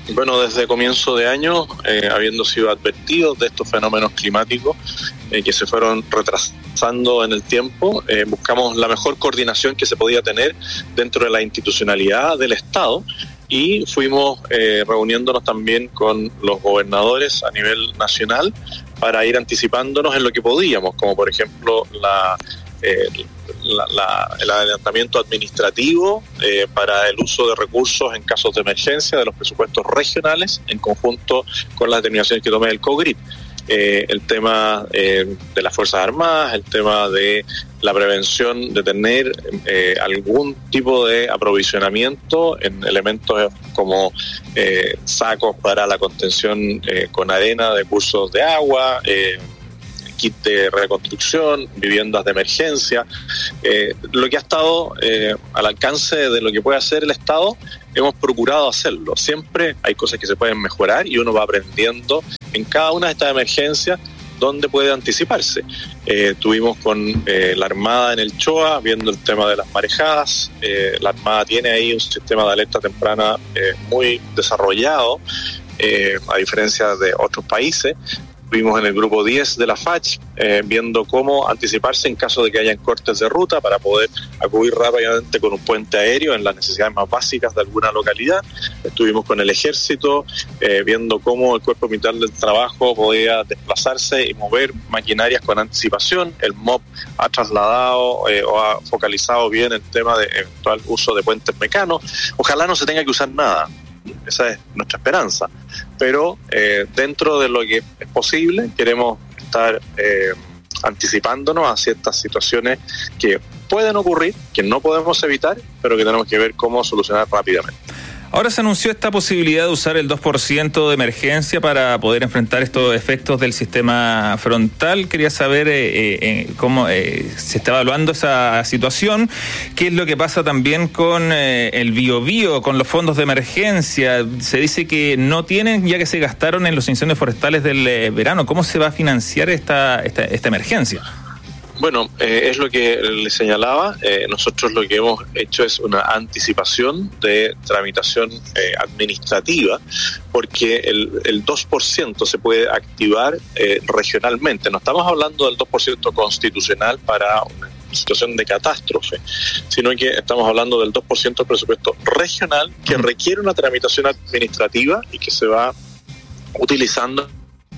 Bueno, desde comienzo de año, eh, habiendo sido advertidos de estos fenómenos climáticos eh, que se fueron retrasando en el tiempo, eh, buscamos la mejor coordinación que se podía tener dentro de la institucionalidad del Estado y fuimos eh, reuniéndonos también con los gobernadores a nivel nacional para ir anticipándonos en lo que podíamos, como por ejemplo la... Eh, La, la, el adelantamiento administrativo eh, para el uso de recursos en casos de emergencia de los presupuestos regionales en conjunto con las determinaciones que tome el COGRIP. Eh, el tema eh, de las Fuerzas Armadas, el tema de la prevención de tener eh, algún tipo de aprovisionamiento en elementos como eh, sacos para la contención eh, con arena de cursos de agua, eh, kit de reconstrucción, viviendas de emergencia, eh, lo que ha estado eh, al alcance de lo que puede hacer el Estado, hemos procurado hacerlo. Siempre hay cosas que se pueden mejorar y uno va aprendiendo en cada una de estas emergencias dónde puede anticiparse. Eh, tuvimos con eh, la Armada en el Choa, viendo el tema de las marejadas. Eh, la Armada tiene ahí un sistema de alerta temprana eh, muy desarrollado, eh, a diferencia de otros países. Estuvimos en el grupo diez de la F A C, eh, viendo cómo anticiparse en caso de que hayan cortes de ruta para poder acudir rápidamente con un puente aéreo en las necesidades más básicas de alguna localidad. Estuvimos con el Ejército, eh, viendo cómo el Cuerpo Militar del Trabajo podía desplazarse y mover maquinarias con anticipación. El M O P ha trasladado eh, o ha focalizado bien el tema de eventual uso de puentes mecanos. Ojalá no se tenga que usar nada. Esa es nuestra esperanza, pero eh, dentro de lo que es posible queremos estar eh, anticipándonos a ciertas situaciones que pueden ocurrir, que no podemos evitar, pero que tenemos que ver cómo solucionar rápidamente. Ahora se anunció esta posibilidad de usar el dos por ciento de emergencia para poder enfrentar estos efectos del sistema frontal. Quería saber eh, eh, cómo eh, se está evaluando esa situación, qué es lo que pasa también con eh, el Biobío, con los fondos de emergencia. Se dice que no tienen, ya que se gastaron en los incendios forestales del eh, verano. ¿Cómo se va a financiar esta, esta, esta emergencia? Bueno, eh, es lo que le señalaba. Eh, nosotros lo que hemos hecho es una anticipación de tramitación eh, administrativa, porque el, el dos por ciento se puede activar eh, regionalmente. No estamos hablando del dos por ciento constitucional para una situación de catástrofe, sino que estamos hablando del dos por ciento del presupuesto regional que requiere una tramitación administrativa y que se va utilizando.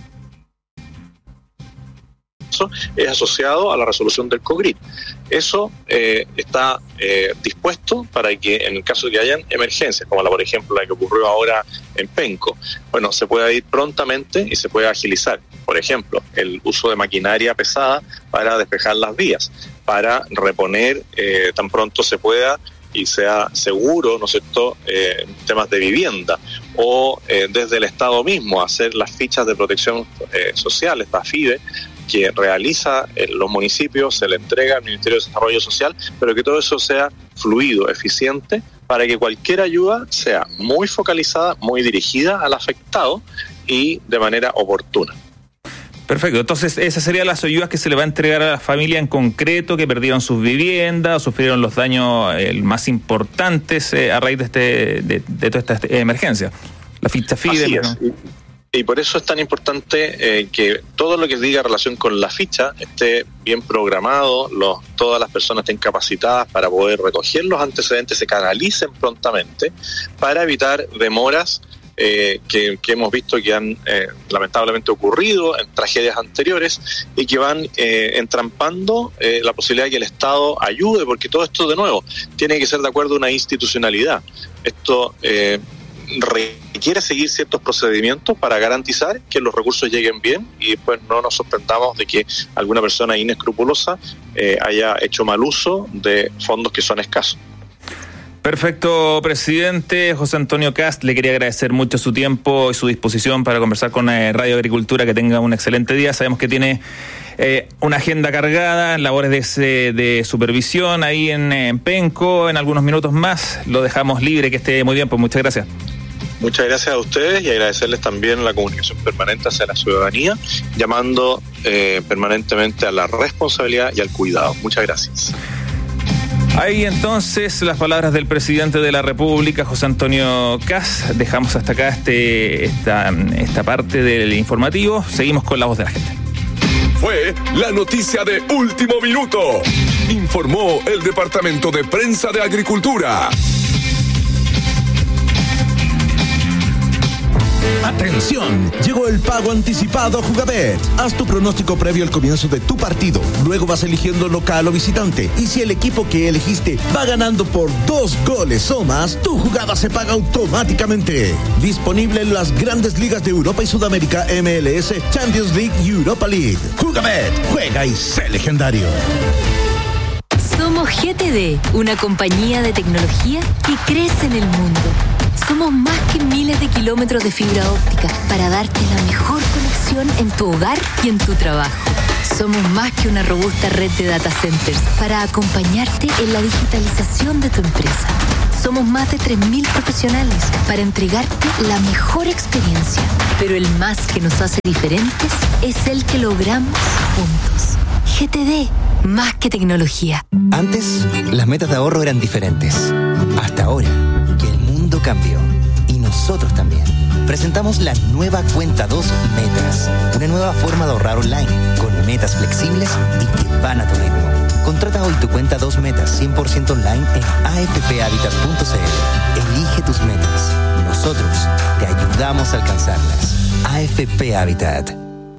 Es asociado a la resolución del COGRIP. Eso eh, está eh, dispuesto para que en el caso de que hayan emergencias, como la por ejemplo la que ocurrió ahora en Penco, bueno, se pueda ir prontamente y se pueda agilizar. Por ejemplo, el uso de maquinaria pesada para despejar las vías, para reponer eh, tan pronto se pueda y sea seguro, ¿no es cierto?, eh, temas de vivienda, o eh, desde el Estado mismo hacer las fichas de protección eh, social, esta FIDE, que realiza en los municipios, se le entrega al Ministerio de Desarrollo Social, pero que todo eso sea fluido, eficiente, para que cualquier ayuda sea muy focalizada, muy dirigida al afectado y de manera oportuna. Perfecto, entonces esas serían las ayudas que se le va a entregar a la familia en concreto que perdieron sus viviendas, sufrieron los daños eh, más importantes eh, a raíz de, este, de, de toda esta emergencia. La ficha FIDE. Así es. ¿No? Y por eso es tan importante eh, que todo lo que diga relación con la ficha esté bien programado, los, todas las personas estén capacitadas para poder recoger los antecedentes, se canalicen prontamente para evitar demoras eh, que, que hemos visto que han eh, lamentablemente ocurrido en tragedias anteriores y que van eh, entrampando eh, la posibilidad de que el Estado ayude, porque todo esto, de nuevo, tiene que ser de acuerdo a una institucionalidad. Esto eh, requiere seguir ciertos procedimientos para garantizar que los recursos lleguen bien y después no nos sorprendamos de que alguna persona inescrupulosa eh, haya hecho mal uso de fondos que son escasos. Perfecto, presidente José Antonio Kast, le quería agradecer mucho su tiempo y su disposición para conversar con eh, Radio Agricultura. Que tenga un excelente día. Sabemos que tiene eh, una agenda cargada, labores de, de supervisión ahí en, en Penco. En algunos minutos más lo dejamos libre, que esté muy bien, pues muchas gracias. Muchas gracias a ustedes y agradecerles también la comunicación permanente hacia la ciudadanía, llamando eh, permanentemente a la responsabilidad y al cuidado. Muchas gracias. Ahí entonces las palabras del presidente de la República, José Antonio Kast. Dejamos hasta acá este, esta, esta parte del informativo. Seguimos con la voz de la gente. Fue la noticia de último minuto. Informó el Departamento de Prensa de Agricultura. Atención, llegó el pago anticipado Jugabet. Haz tu pronóstico previo al comienzo de tu partido. Luego vas eligiendo local o visitante. Y si el equipo que elegiste va ganando por dos goles o más, tu jugada se paga automáticamente. Disponible en las grandes ligas de Europa y Sudamérica, M L S, Champions League y Europa League. Jugabet, juega y sé legendario. Somos G T D, una compañía de tecnología que crece en el mundo. Somos más que miles de kilómetros de fibra óptica para darte la mejor conexión en tu hogar y en tu trabajo. Somos más que una robusta red de data centers para acompañarte en la digitalización de tu empresa. Somos más de tres mil profesionales para entregarte la mejor experiencia. Pero el más que nos hace diferentes es el que logramos juntos. G T D, más que tecnología. Antes, las metas de ahorro eran diferentes. Hasta ahora, que el mundo cambió. Y nosotros también. Presentamos la nueva Cuenta dos Metas. Una nueva forma de ahorrar online, con metas flexibles y que van a tu ritmo. Contrata hoy tu Cuenta dos Metas cien por ciento online en a f p habitat punto c l. Elige tus metas. Nosotros te ayudamos a alcanzarlas. A F P Habitat.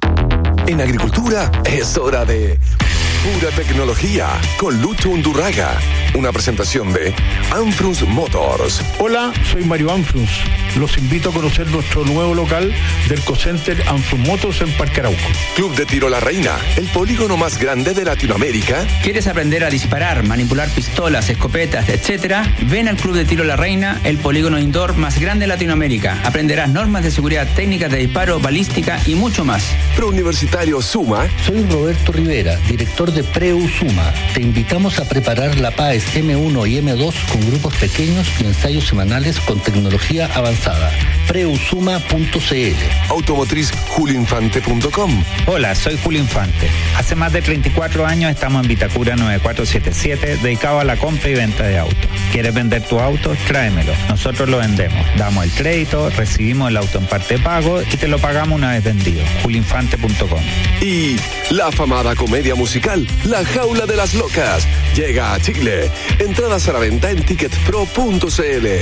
En agricultura es hora de pura tecnología con Lucho Undurraga. Una presentación de Anfrus Motors. Hola, soy Mario Anfrus. Los invito a conocer nuestro nuevo local del Cocenter Anfrus Motors en Parque Arauco. Club de Tiro La Reina, el polígono más grande de Latinoamérica. ¿Quieres aprender a disparar, manipular pistolas, escopetas, etcétera? Ven al Club de Tiro La Reina, el polígono indoor más grande de Latinoamérica. Aprenderás normas de seguridad, técnicas de disparo, balística y mucho más. Prouniversitario Suma. Soy Roberto Rivera, director de Preu Suma. Te invitamos a preparar la P A E S eme uno y eme dos con grupos pequeños y ensayos semanales con tecnología avanzada. preusuma punto c l. Automotriz julio infante punto com. Hola, soy Julio Infante. Hace más de treinta y cuatro años estamos en Vitacura nueve cuatro siete siete, dedicado a la compra y venta de autos. ¿Quieres vender tu auto? Tráemelo. Nosotros lo vendemos. Damos el crédito, recibimos el auto en parte de pago y te lo pagamos una vez vendido. julio infante punto com. Y la afamada comedia musical La Jaula de las Locas llega a Chile. Entradas a la venta en ticket pro punto c l.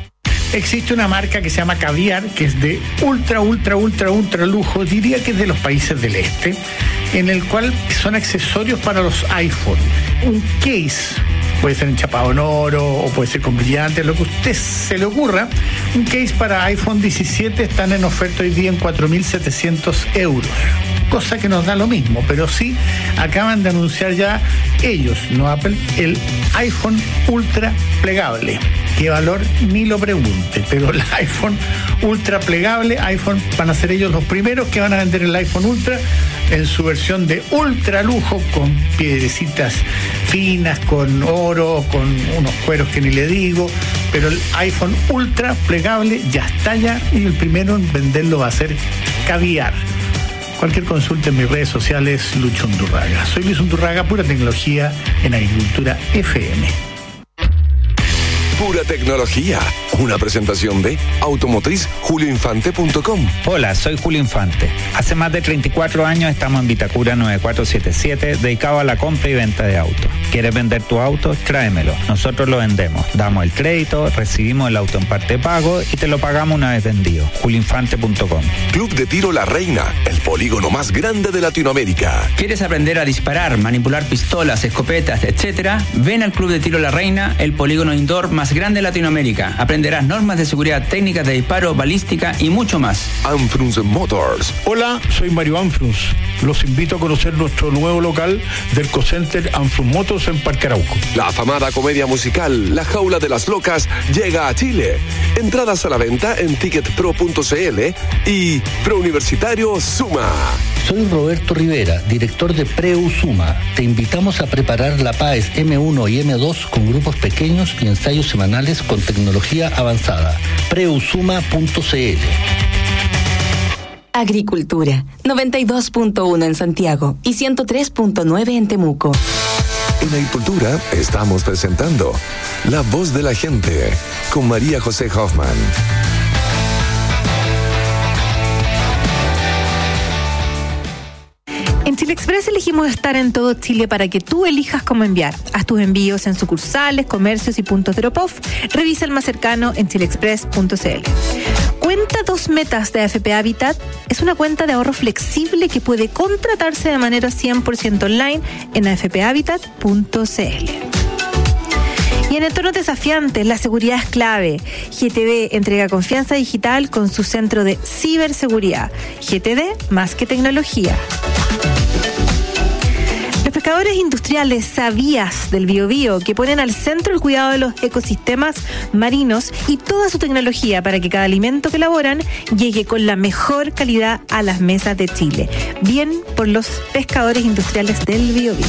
Existe una marca que se llama Caviar, que es de ultra, ultra, ultra, ultra lujo, diría que es de los países del este, en el cual son accesorios para los iPhone. Un case, puede ser enchapado en oro o puede ser con brillantes, lo que a usted se le ocurra. Un case para iPhone diecisiete están en oferta hoy día en cuatro mil setecientos euros. Cosa que nos da lo mismo, pero sí acaban de anunciar ya ellos, no Apple, el iPhone Ultra plegable. ¿Qué valor? Ni lo pregunte, pero el iPhone Ultra plegable, iPhone, van a ser ellos los primeros que van a vender el iPhone Ultra en su versión de ultra lujo, con piedrecitas finas, con oro, con unos cueros que ni le digo, pero el iPhone Ultra plegable ya está ya, y el primero en venderlo va a ser Caviar. Cualquier consulta en mis redes sociales, Lucho Undurraga. Soy Luis Undurraga, pura tecnología en Agricultura F M. Pura tecnología. Una presentación de Automotriz julio infante punto com. Hola, soy Julio Infante. Hace más de treinta y cuatro años estamos en Vitacura nueve cuatro siete siete, dedicado a la compra y venta de autos. ¿Quieres vender tu auto? Tráemelo. Nosotros lo vendemos. Damos el crédito, recibimos el auto en parte de pago y te lo pagamos una vez vendido. julio infante punto com. Club de Tiro La Reina, el polígono más grande de Latinoamérica. ¿Quieres aprender a disparar, manipular pistolas, escopetas, etcétera? Ven al Club de Tiro La Reina, el polígono indoor más grande de Latinoamérica. Aprenderás normas de seguridad, técnicas de disparo, balística y mucho más. Anfrus Motors. Hola, soy Mario Anfrus. Los invito a conocer nuestro nuevo local del Cocenter Anfrus Motors en Parque Arauco. La afamada comedia musical La Jaula de las Locas llega a Chile. Entradas a la venta en ticket pro punto c l y Prouniversitario Suma. Soy Roberto Rivera, director de Preu Suma. Te invitamos a preparar la P A E S eme uno y eme dos con grupos pequeños y ensayos semanales con tecnología avanzada. preusuma punto c l. Agricultura, noventa y dos punto uno en Santiago y ciento tres punto nueve en Temuco. En Agricultura estamos presentando La Voz de la Gente con María José Hoffman. En Chile Express elegimos estar en todo Chile para que tú elijas cómo enviar. Haz tus envíos en sucursales, comercios y puntos de Drop-Off. Revisa el más cercano en chile express punto c l. Cuenta dos metas de A F P Habitat es una cuenta de ahorro flexible que puede contratarse de manera cien por ciento online en a f p habitat punto c l. Y en entornos desafiantes, la seguridad es clave. G T D entrega confianza digital con su centro de ciberseguridad. G T D más que tecnología. Los pescadores industriales Sabías del Biobío, que ponen al centro el cuidado de los ecosistemas marinos y toda su tecnología para que cada alimento que elaboran llegue con la mejor calidad a las mesas de Chile. Bien por los pescadores industriales del Biobío.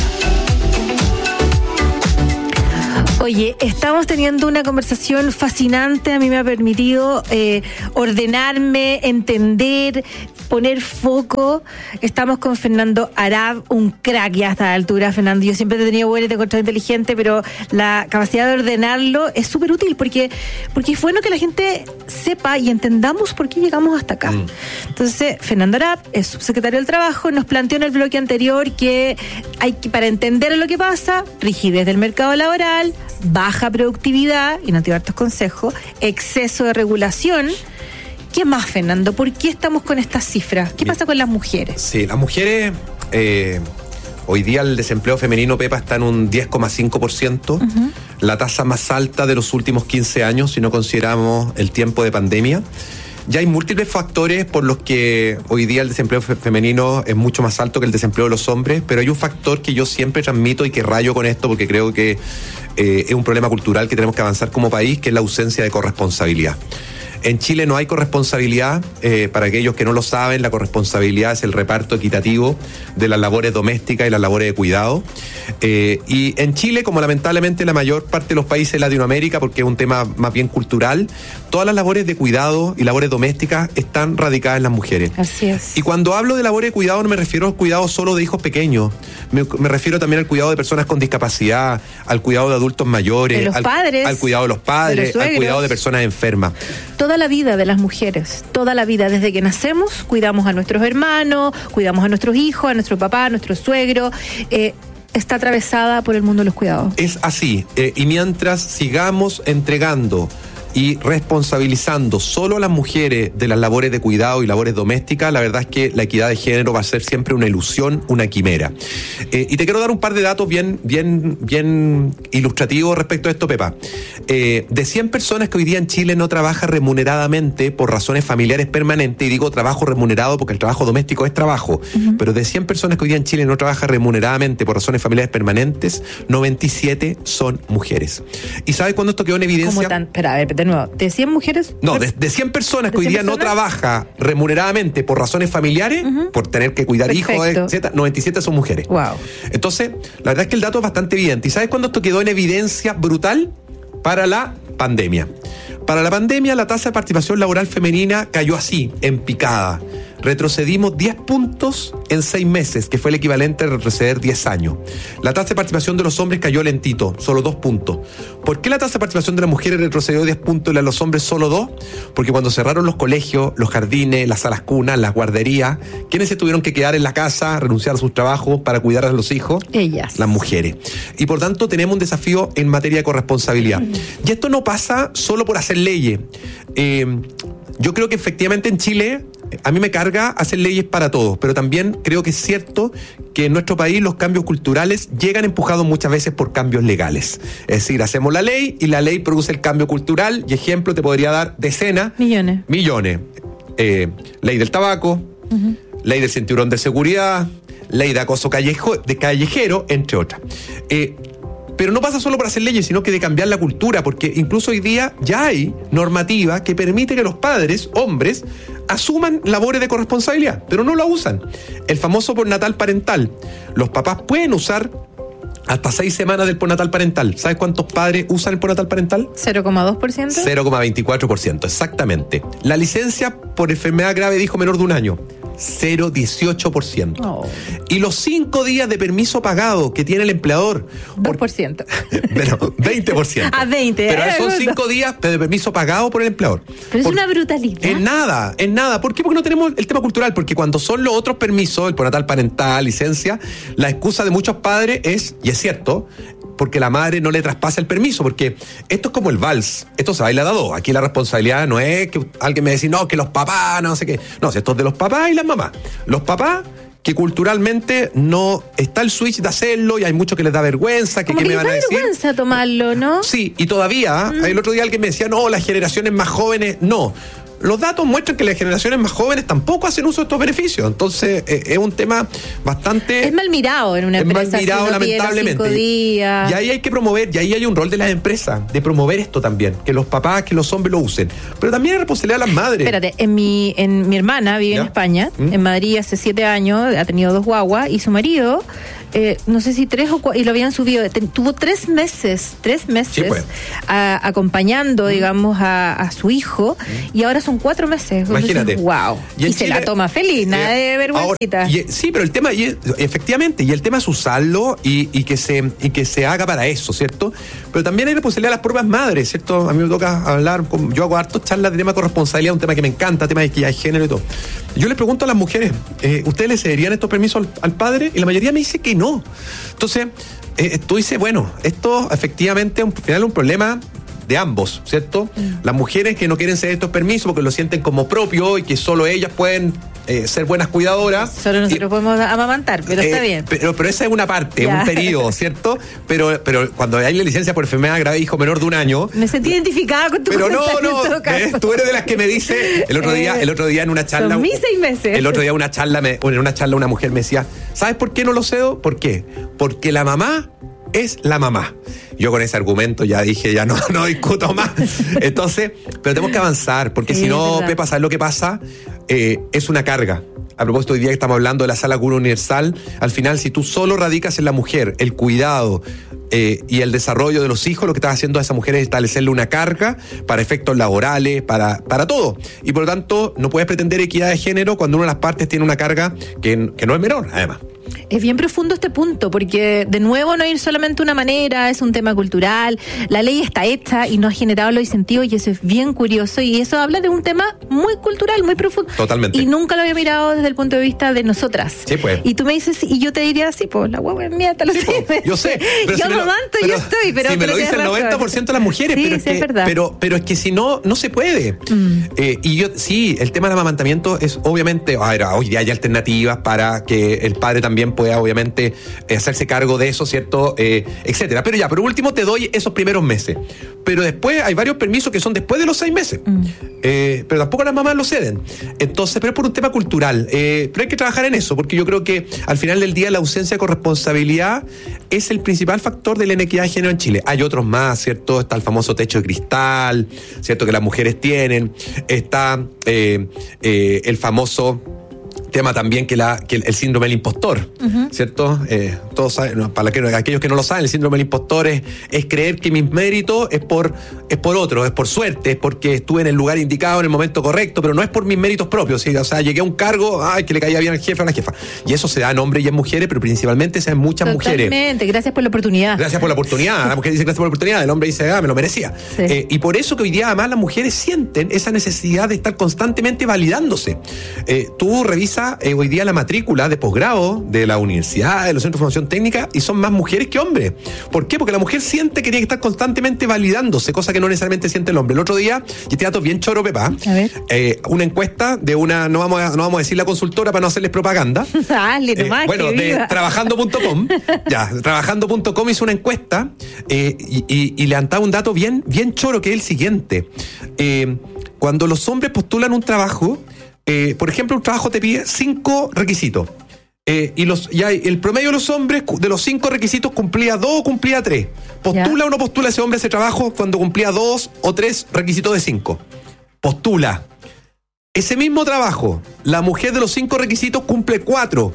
Oye, estamos teniendo una conversación fascinante. A mí me ha permitido eh, ordenarme, entender, poner foco. Estamos con Fernando Arab, un crack ya a esta altura, Fernando. Yo siempre te he tenido bueno y te he encontrado inteligente, pero la capacidad de ordenarlo es súper útil porque, porque es bueno que la gente sepa y entendamos por qué llegamos hasta acá. Mm. Entonces, Fernando Arab es subsecretario del Trabajo, nos planteó en el bloque anterior que hay que, para entender lo que pasa, rigidez del mercado laboral, baja productividad, y nos dio hartos consejos, exceso de regulación. ¿Qué más, Fernando? ¿Por qué estamos con estas cifras? ¿Qué Bien. pasa con las mujeres? Sí, las mujeres, eh, hoy día el desempleo femenino, Pepa, está en un diez coma cinco por ciento, uh-huh. la tasa más alta de los últimos quince años, si no consideramos el tiempo de pandemia. Ya hay múltiples factores por los que hoy día el desempleo fe- femenino es mucho más alto que el desempleo de los hombres, pero hay un factor que yo siempre transmito y que rayo con esto porque creo que eh, es un problema cultural que tenemos que avanzar como país, que es la ausencia de corresponsabilidad. En Chile no hay corresponsabilidad. Eh, para aquellos que no lo saben, la corresponsabilidad es el reparto equitativo de las labores domésticas y las labores de cuidado. Eh, y en Chile, como lamentablemente la mayor parte de los países de Latinoamérica, porque es un tema más bien cultural, todas las labores de cuidado y labores domésticas están radicadas en las mujeres. Así es. Y cuando hablo de labores de cuidado no me refiero al cuidado solo de hijos pequeños, me, me refiero también al cuidado de personas con discapacidad, al cuidado de adultos mayores, de los al, padres, al cuidado de los padres, de los al cuidado de personas enfermas. Toda la vida de las mujeres, toda la vida, desde que nacemos, cuidamos a nuestros hermanos, cuidamos a nuestros hijos, a nuestro papá, a nuestro suegro, eh, está atravesada por el mundo de los cuidados. Es así, eh, y mientras sigamos entregando y responsabilizando solo a las mujeres de las labores de cuidado y labores domésticas, la verdad es que la equidad de género va a ser siempre una ilusión, una quimera. Eh, y te quiero dar un par de datos bien, bien, bien ilustrativos respecto a esto, Pepa. Eh, de cien personas que hoy día en Chile no trabajan remuneradamente por razones familiares permanentes, y digo trabajo remunerado porque el trabajo doméstico es trabajo, uh-huh. pero de cien personas que hoy día en Chile no trabajan remuneradamente por razones familiares permanentes, noventa y siete son mujeres. ¿Y sabes cuándo esto quedó en evidencia? ¿Cómo tan? Espera, a ver, de nuevo, ¿de cien mujeres? No, de, de cien personas que hoy día personas? no trabaja remuneradamente por razones familiares, uh-huh. por tener que cuidar Perfecto. hijos, etcétera, noventa y siete son mujeres. Wow. Entonces, la verdad es que el dato es bastante evidente. ¿Y sabes cuándo esto quedó en evidencia brutal? Para la pandemia. Para la pandemia, la tasa de participación laboral femenina cayó así, en picada. Retrocedimos diez puntos en seis meses, que fue el equivalente a retroceder diez años. La tasa de participación de los hombres cayó lentito, solo dos puntos. ¿Por qué la tasa de participación de las mujeres retrocedió diez puntos y la de los hombres solo dos? Porque cuando cerraron los colegios, los jardines, las salas cunas, las guarderías, ¿quiénes se tuvieron que quedar en la casa, renunciar a sus trabajos para cuidar a los hijos? Ellas. Las mujeres. Y por tanto tenemos un desafío en materia de corresponsabilidad. Mm. Y esto no pasa solo por hacer leyes. Eh, yo creo que efectivamente en Chile a mí me carga hacer leyes para todos, pero también creo que es cierto que en nuestro país los cambios culturales llegan empujados muchas veces por cambios legales. Es decir, hacemos la ley y la ley produce el cambio cultural, y ejemplo te podría dar decenas, millones. Millones. Eh, ley del tabaco, uh-huh. ley del cinturón de seguridad, ley de acoso callejo, de callejero, entre otras. Eh, Pero no pasa solo por hacer leyes, sino que de cambiar la cultura, porque incluso hoy día ya hay normativa que permite que los padres, hombres, asuman labores de corresponsabilidad, pero no la usan. El famoso postnatal parental. Los papás pueden usar hasta seis semanas del postnatal parental. ¿Sabes cuántos padres usan el postnatal parental? ¿cero coma dos por ciento? cero coma veinticuatro por ciento, exactamente. La licencia por enfermedad grave de hijo menor de un año. cero coma dieciocho por ciento. Oh. Y los cinco días de permiso pagado que tiene el empleador. dos por ciento. Bueno, veinte por ciento. A veinte. Pero eh, son bueno. cinco días de permiso pagado por el empleador. Pero por, es una brutalidad. En nada, en nada. ¿Por qué? Porque no tenemos el tema cultural. Porque cuando son los otros permisos, el postnatal parental, licencia, la excusa de muchos padres es, y es cierto, porque la madre no le traspasa el permiso, porque esto es como el vals, esto se baila de a dos. Aquí la responsabilidad no es que alguien me dice, no, que los papás, no sé qué. No, esto es de los papás y las mamás. Los papás que culturalmente no está el switch de hacerlo y hay mucho que les da vergüenza, que Como qué que me les van a da decir. vergüenza tomarlo, ¿no? Sí, y todavía, Mm. el otro día alguien me decía, no, las generaciones más jóvenes, no. Los datos muestran que las generaciones más jóvenes tampoco hacen uso de estos beneficios. Entonces, eh, es un tema bastante... Es mal mirado en una es empresa. mal mirado, si uno tiene los lamentablemente. cinco días. Y ahí hay que promover, y ahí hay un rol de las empresas, de promover esto también, que los papás, que los hombres lo usen. Pero también hay responsabilidad de las madres. Espérate, en mi, en mi hermana vive ¿Ya? en España, ¿Mm? en Madrid hace siete años, ha tenido dos guaguas, y su marido, eh, no sé si tres o cuatro, y lo habían subido, ten- tuvo tres meses, tres meses, Sí, pues. a- acompañando, digamos, a, a su hijo, y ahora son cuatro meses. Imagínate. Entonces, wow. Y Y, en se Chile- la toma feliz, nada Eh, de vergüencita. ahora, y, sí, pero el tema, y, efectivamente, y el tema es usarlo y, y, que se, y que se haga para eso, ¿cierto? Pero también hay responsabilidad de las propias madres, ¿cierto? A mí me toca hablar, con, yo hago hartos charlas de tema de corresponsabilidad, un tema que me encanta, tema de equidad de género y todo. Yo les pregunto a las mujeres, eh, ¿ustedes le cederían estos permisos al, al padre? Y la mayoría me dice que no. Entonces, eh, tú dices, bueno, esto efectivamente al final es un problema de ambos, ¿cierto? Mm. Las mujeres que no quieren ceder estos permisos porque lo sienten como propio y que solo ellas pueden eh, ser buenas cuidadoras. Solo nosotros y, podemos amamantar, pero eh, está bien. Pero, pero esa es una parte, Ya. un periodo, ¿cierto? Pero, pero cuando hay la licencia por enfermedad grave de hijo menor de un año. Me sentí identificada con tu Pero no, comentario no, en todo caso. ¿ves? Tú eres de las que me dice, el otro día, Eh, el otro día en una charla. Son mis seis meses. El otro día una charla, me, en una charla una mujer me decía, ¿sabes por qué no lo cedo? ¿Por qué? Porque la mamá es la mamá. Yo con ese argumento ya dije, ya no, no discuto más. Entonces, pero tenemos que avanzar, porque Sí, si es no, verdad. Pepa, ¿sabes lo que pasa? Eh, es una carga. A propósito, hoy día que estamos hablando de la sala cura universal, al final, si tú solo radicas en la mujer, el cuidado eh, y el desarrollo de los hijos, lo que estás haciendo a esa mujer es establecerle una carga para efectos laborales, para, para todo. Y por lo tanto, no puedes pretender equidad de género cuando una de las partes tiene una carga que, que no es menor, además. Es bien profundo este punto, porque de nuevo no ir solamente una manera, es un tema cultural, la ley está hecha y no ha generado los incentivos y eso es bien curioso y eso habla de un tema muy cultural, muy profundo. Totalmente. Y nunca lo había mirado desde el punto de vista de nosotras. Sí, pues. Y tú me dices, y yo te diría, sí, pues la hueá es mía, te lo Sí, sé. pues, yo sé. Pero yo si me lo- amamanto, pero- yo estoy, pero... si me pero lo dice el tienes razón. noventa por ciento de las mujeres, Sí, pero, es sí, que, es verdad. pero, pero es que si no, no se puede. Mm. Eh, y yo, sí, el tema del amamantamiento es obviamente, a ver, hoy día hay alternativas para que el padre también pueda, obviamente, eh, hacerse cargo de eso, ¿cierto? Eh, etcétera. Pero ya, por último te doy esos primeros meses. Pero después hay varios permisos que son después de los seis meses. Mm. Eh, pero tampoco las mamás lo ceden. Entonces, pero es por un tema cultural. Eh, pero hay que trabajar en eso, porque yo creo que al final del día la ausencia de corresponsabilidad es el principal factor de la inequidad de género en Chile. Hay otros más, ¿cierto? Está el famoso techo de cristal, ¿cierto? Que las mujeres tienen. Está eh, eh, el famoso tema también que, la, que el, el síndrome del impostor, Ujú. ¿cierto? Eh, todos saben, no, para que, aquellos que no lo saben, el síndrome del impostor es, es creer que mis méritos es por, es por otro, es por suerte, es porque estuve en el lugar indicado en el momento correcto, pero no es por mis méritos propios, ¿sí? O sea, llegué a un cargo, ay, que le caía bien al jefe o a la jefa. Y eso se da en hombres y en mujeres, pero principalmente se da en muchas mujeres. Totalmente, gracias por la oportunidad. Gracias por la oportunidad. La mujer dice gracias por la oportunidad, el hombre dice, ah, me lo merecía. Sí. Eh, y por eso que hoy día además las mujeres sienten esa necesidad de estar constantemente validándose. Eh, tú revisas eh, hoy día la matrícula de posgrado de la universidad, de los centros de formación técnica, y son más mujeres que hombres. ¿Por qué? Porque la mujer siente que tiene que estar constantemente validándose, cosa que no necesariamente siente el hombre. El otro día, y este dato es bien choro, Pepa, A ver. eh, una encuesta de una, no vamos, a, no vamos a decir la consultora para no hacerles propaganda. Dale, Eh, nomás, bueno, que de viva. trabajando punto com, ya, trabajando punto com hizo una encuesta eh, y, y, y levantaba un dato bien, bien choro, que es el siguiente. Eh, cuando los hombres postulan un trabajo, eh, por ejemplo, un trabajo te pide cinco requisitos. Eh, y los, ya el promedio de los hombres, de los cinco requisitos, cumplía dos o cumplía tres. ¿Postula o no postula ese hombre ese trabajo cuando cumplía dos o tres requisitos de cinco? Postula. Ese mismo trabajo, la mujer de los cinco requisitos cumple cuatro.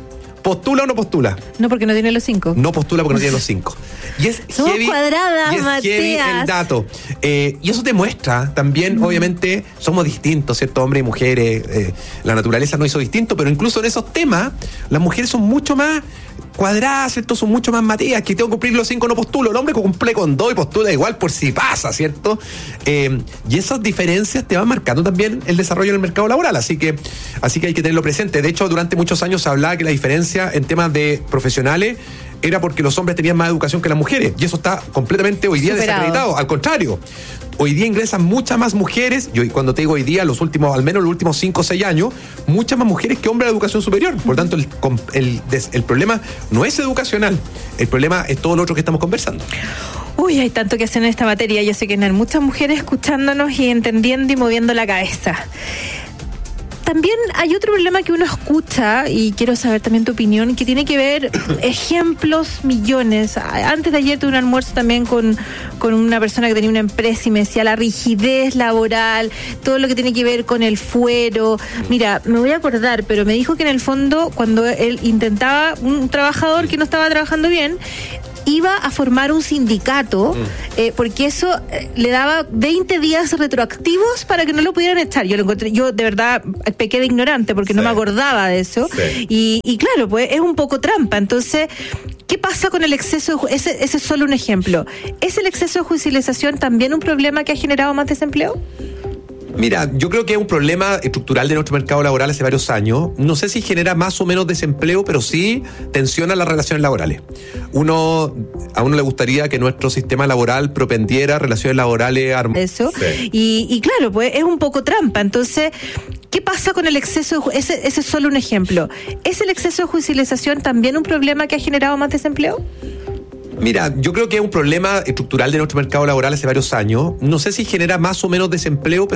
¿Postula o no postula? No, porque no tiene los cinco. No postula porque no tiene los cinco. Y es Somos heavy, cuadradas, y es Mateas. heavy el dato. Eh, y eso demuestra también, mm. obviamente, somos distintos, ¿cierto? Hombres y mujeres. Eh, la naturaleza nos hizo distinto, pero incluso en esos temas, las mujeres son mucho más cuadradas, ¿cierto? Son mucho más Mateas, que tengo que cumplir los cinco, no postulo. El hombre cumple con dos y postula igual por si pasa, ¿cierto? Eh, y esas diferencias te van marcando también el desarrollo en el mercado laboral, así que, así que hay que tenerlo presente. De hecho, durante muchos años se hablaba que la diferencia en temas de profesionales era porque los hombres tenían más educación que las mujeres, y eso está completamente hoy día Superado. desacreditado. Al contrario, hoy día ingresan muchas más mujeres, y hoy, cuando te digo hoy día, los últimos, al menos los últimos cinco o seis años, muchas más mujeres que hombres de educación superior. Por lo tanto, el, el, el problema no es educacional, el problema es todo lo otro que estamos conversando. Uy, hay tanto que hacer en esta materia. Yo sé que hay muchas mujeres escuchándonos y entendiendo y moviendo la cabeza. También hay otro problema que uno escucha, y quiero saber también tu opinión, que tiene que ver ejemplos millones. Antes de ayer tuve un almuerzo también con, con una persona que tenía una empresa y me decía la rigidez laboral, todo lo que tiene que ver con el fuero. Mira, me voy a acordar, pero me dijo que en el fondo, cuando él intentaba, un trabajador que no estaba trabajando bien, iba a formar un sindicato, mm. eh, porque eso eh, le daba veinte días retroactivos para que no lo pudieran echar. Yo lo encontré, yo de verdad pequé de ignorante porque sí. no me acordaba de eso. Sí. Y, y claro, pues es un poco trampa. Entonces, ¿qué pasa con el exceso? De, ese, ese es solo un ejemplo. ¿Es el exceso de judicialización también un problema que ha generado más desempleo? Mira, yo creo que es un problema estructural de nuestro mercado laboral hace varios años. No sé si genera más o menos desempleo, pero sí tensiona las relaciones laborales. Uno, a uno le gustaría que nuestro sistema laboral propendiera relaciones laborales armadas. Eso. Sí. Y, y claro, pues es un poco trampa. Entonces, ¿qué pasa con el exceso? De, ese, ese es solo un ejemplo. ¿Es el exceso de judicialización también un problema que ha generado más desempleo? Mira, yo creo que es un problema estructural de nuestro mercado laboral hace varios años. No sé si genera más o menos desempleo, pero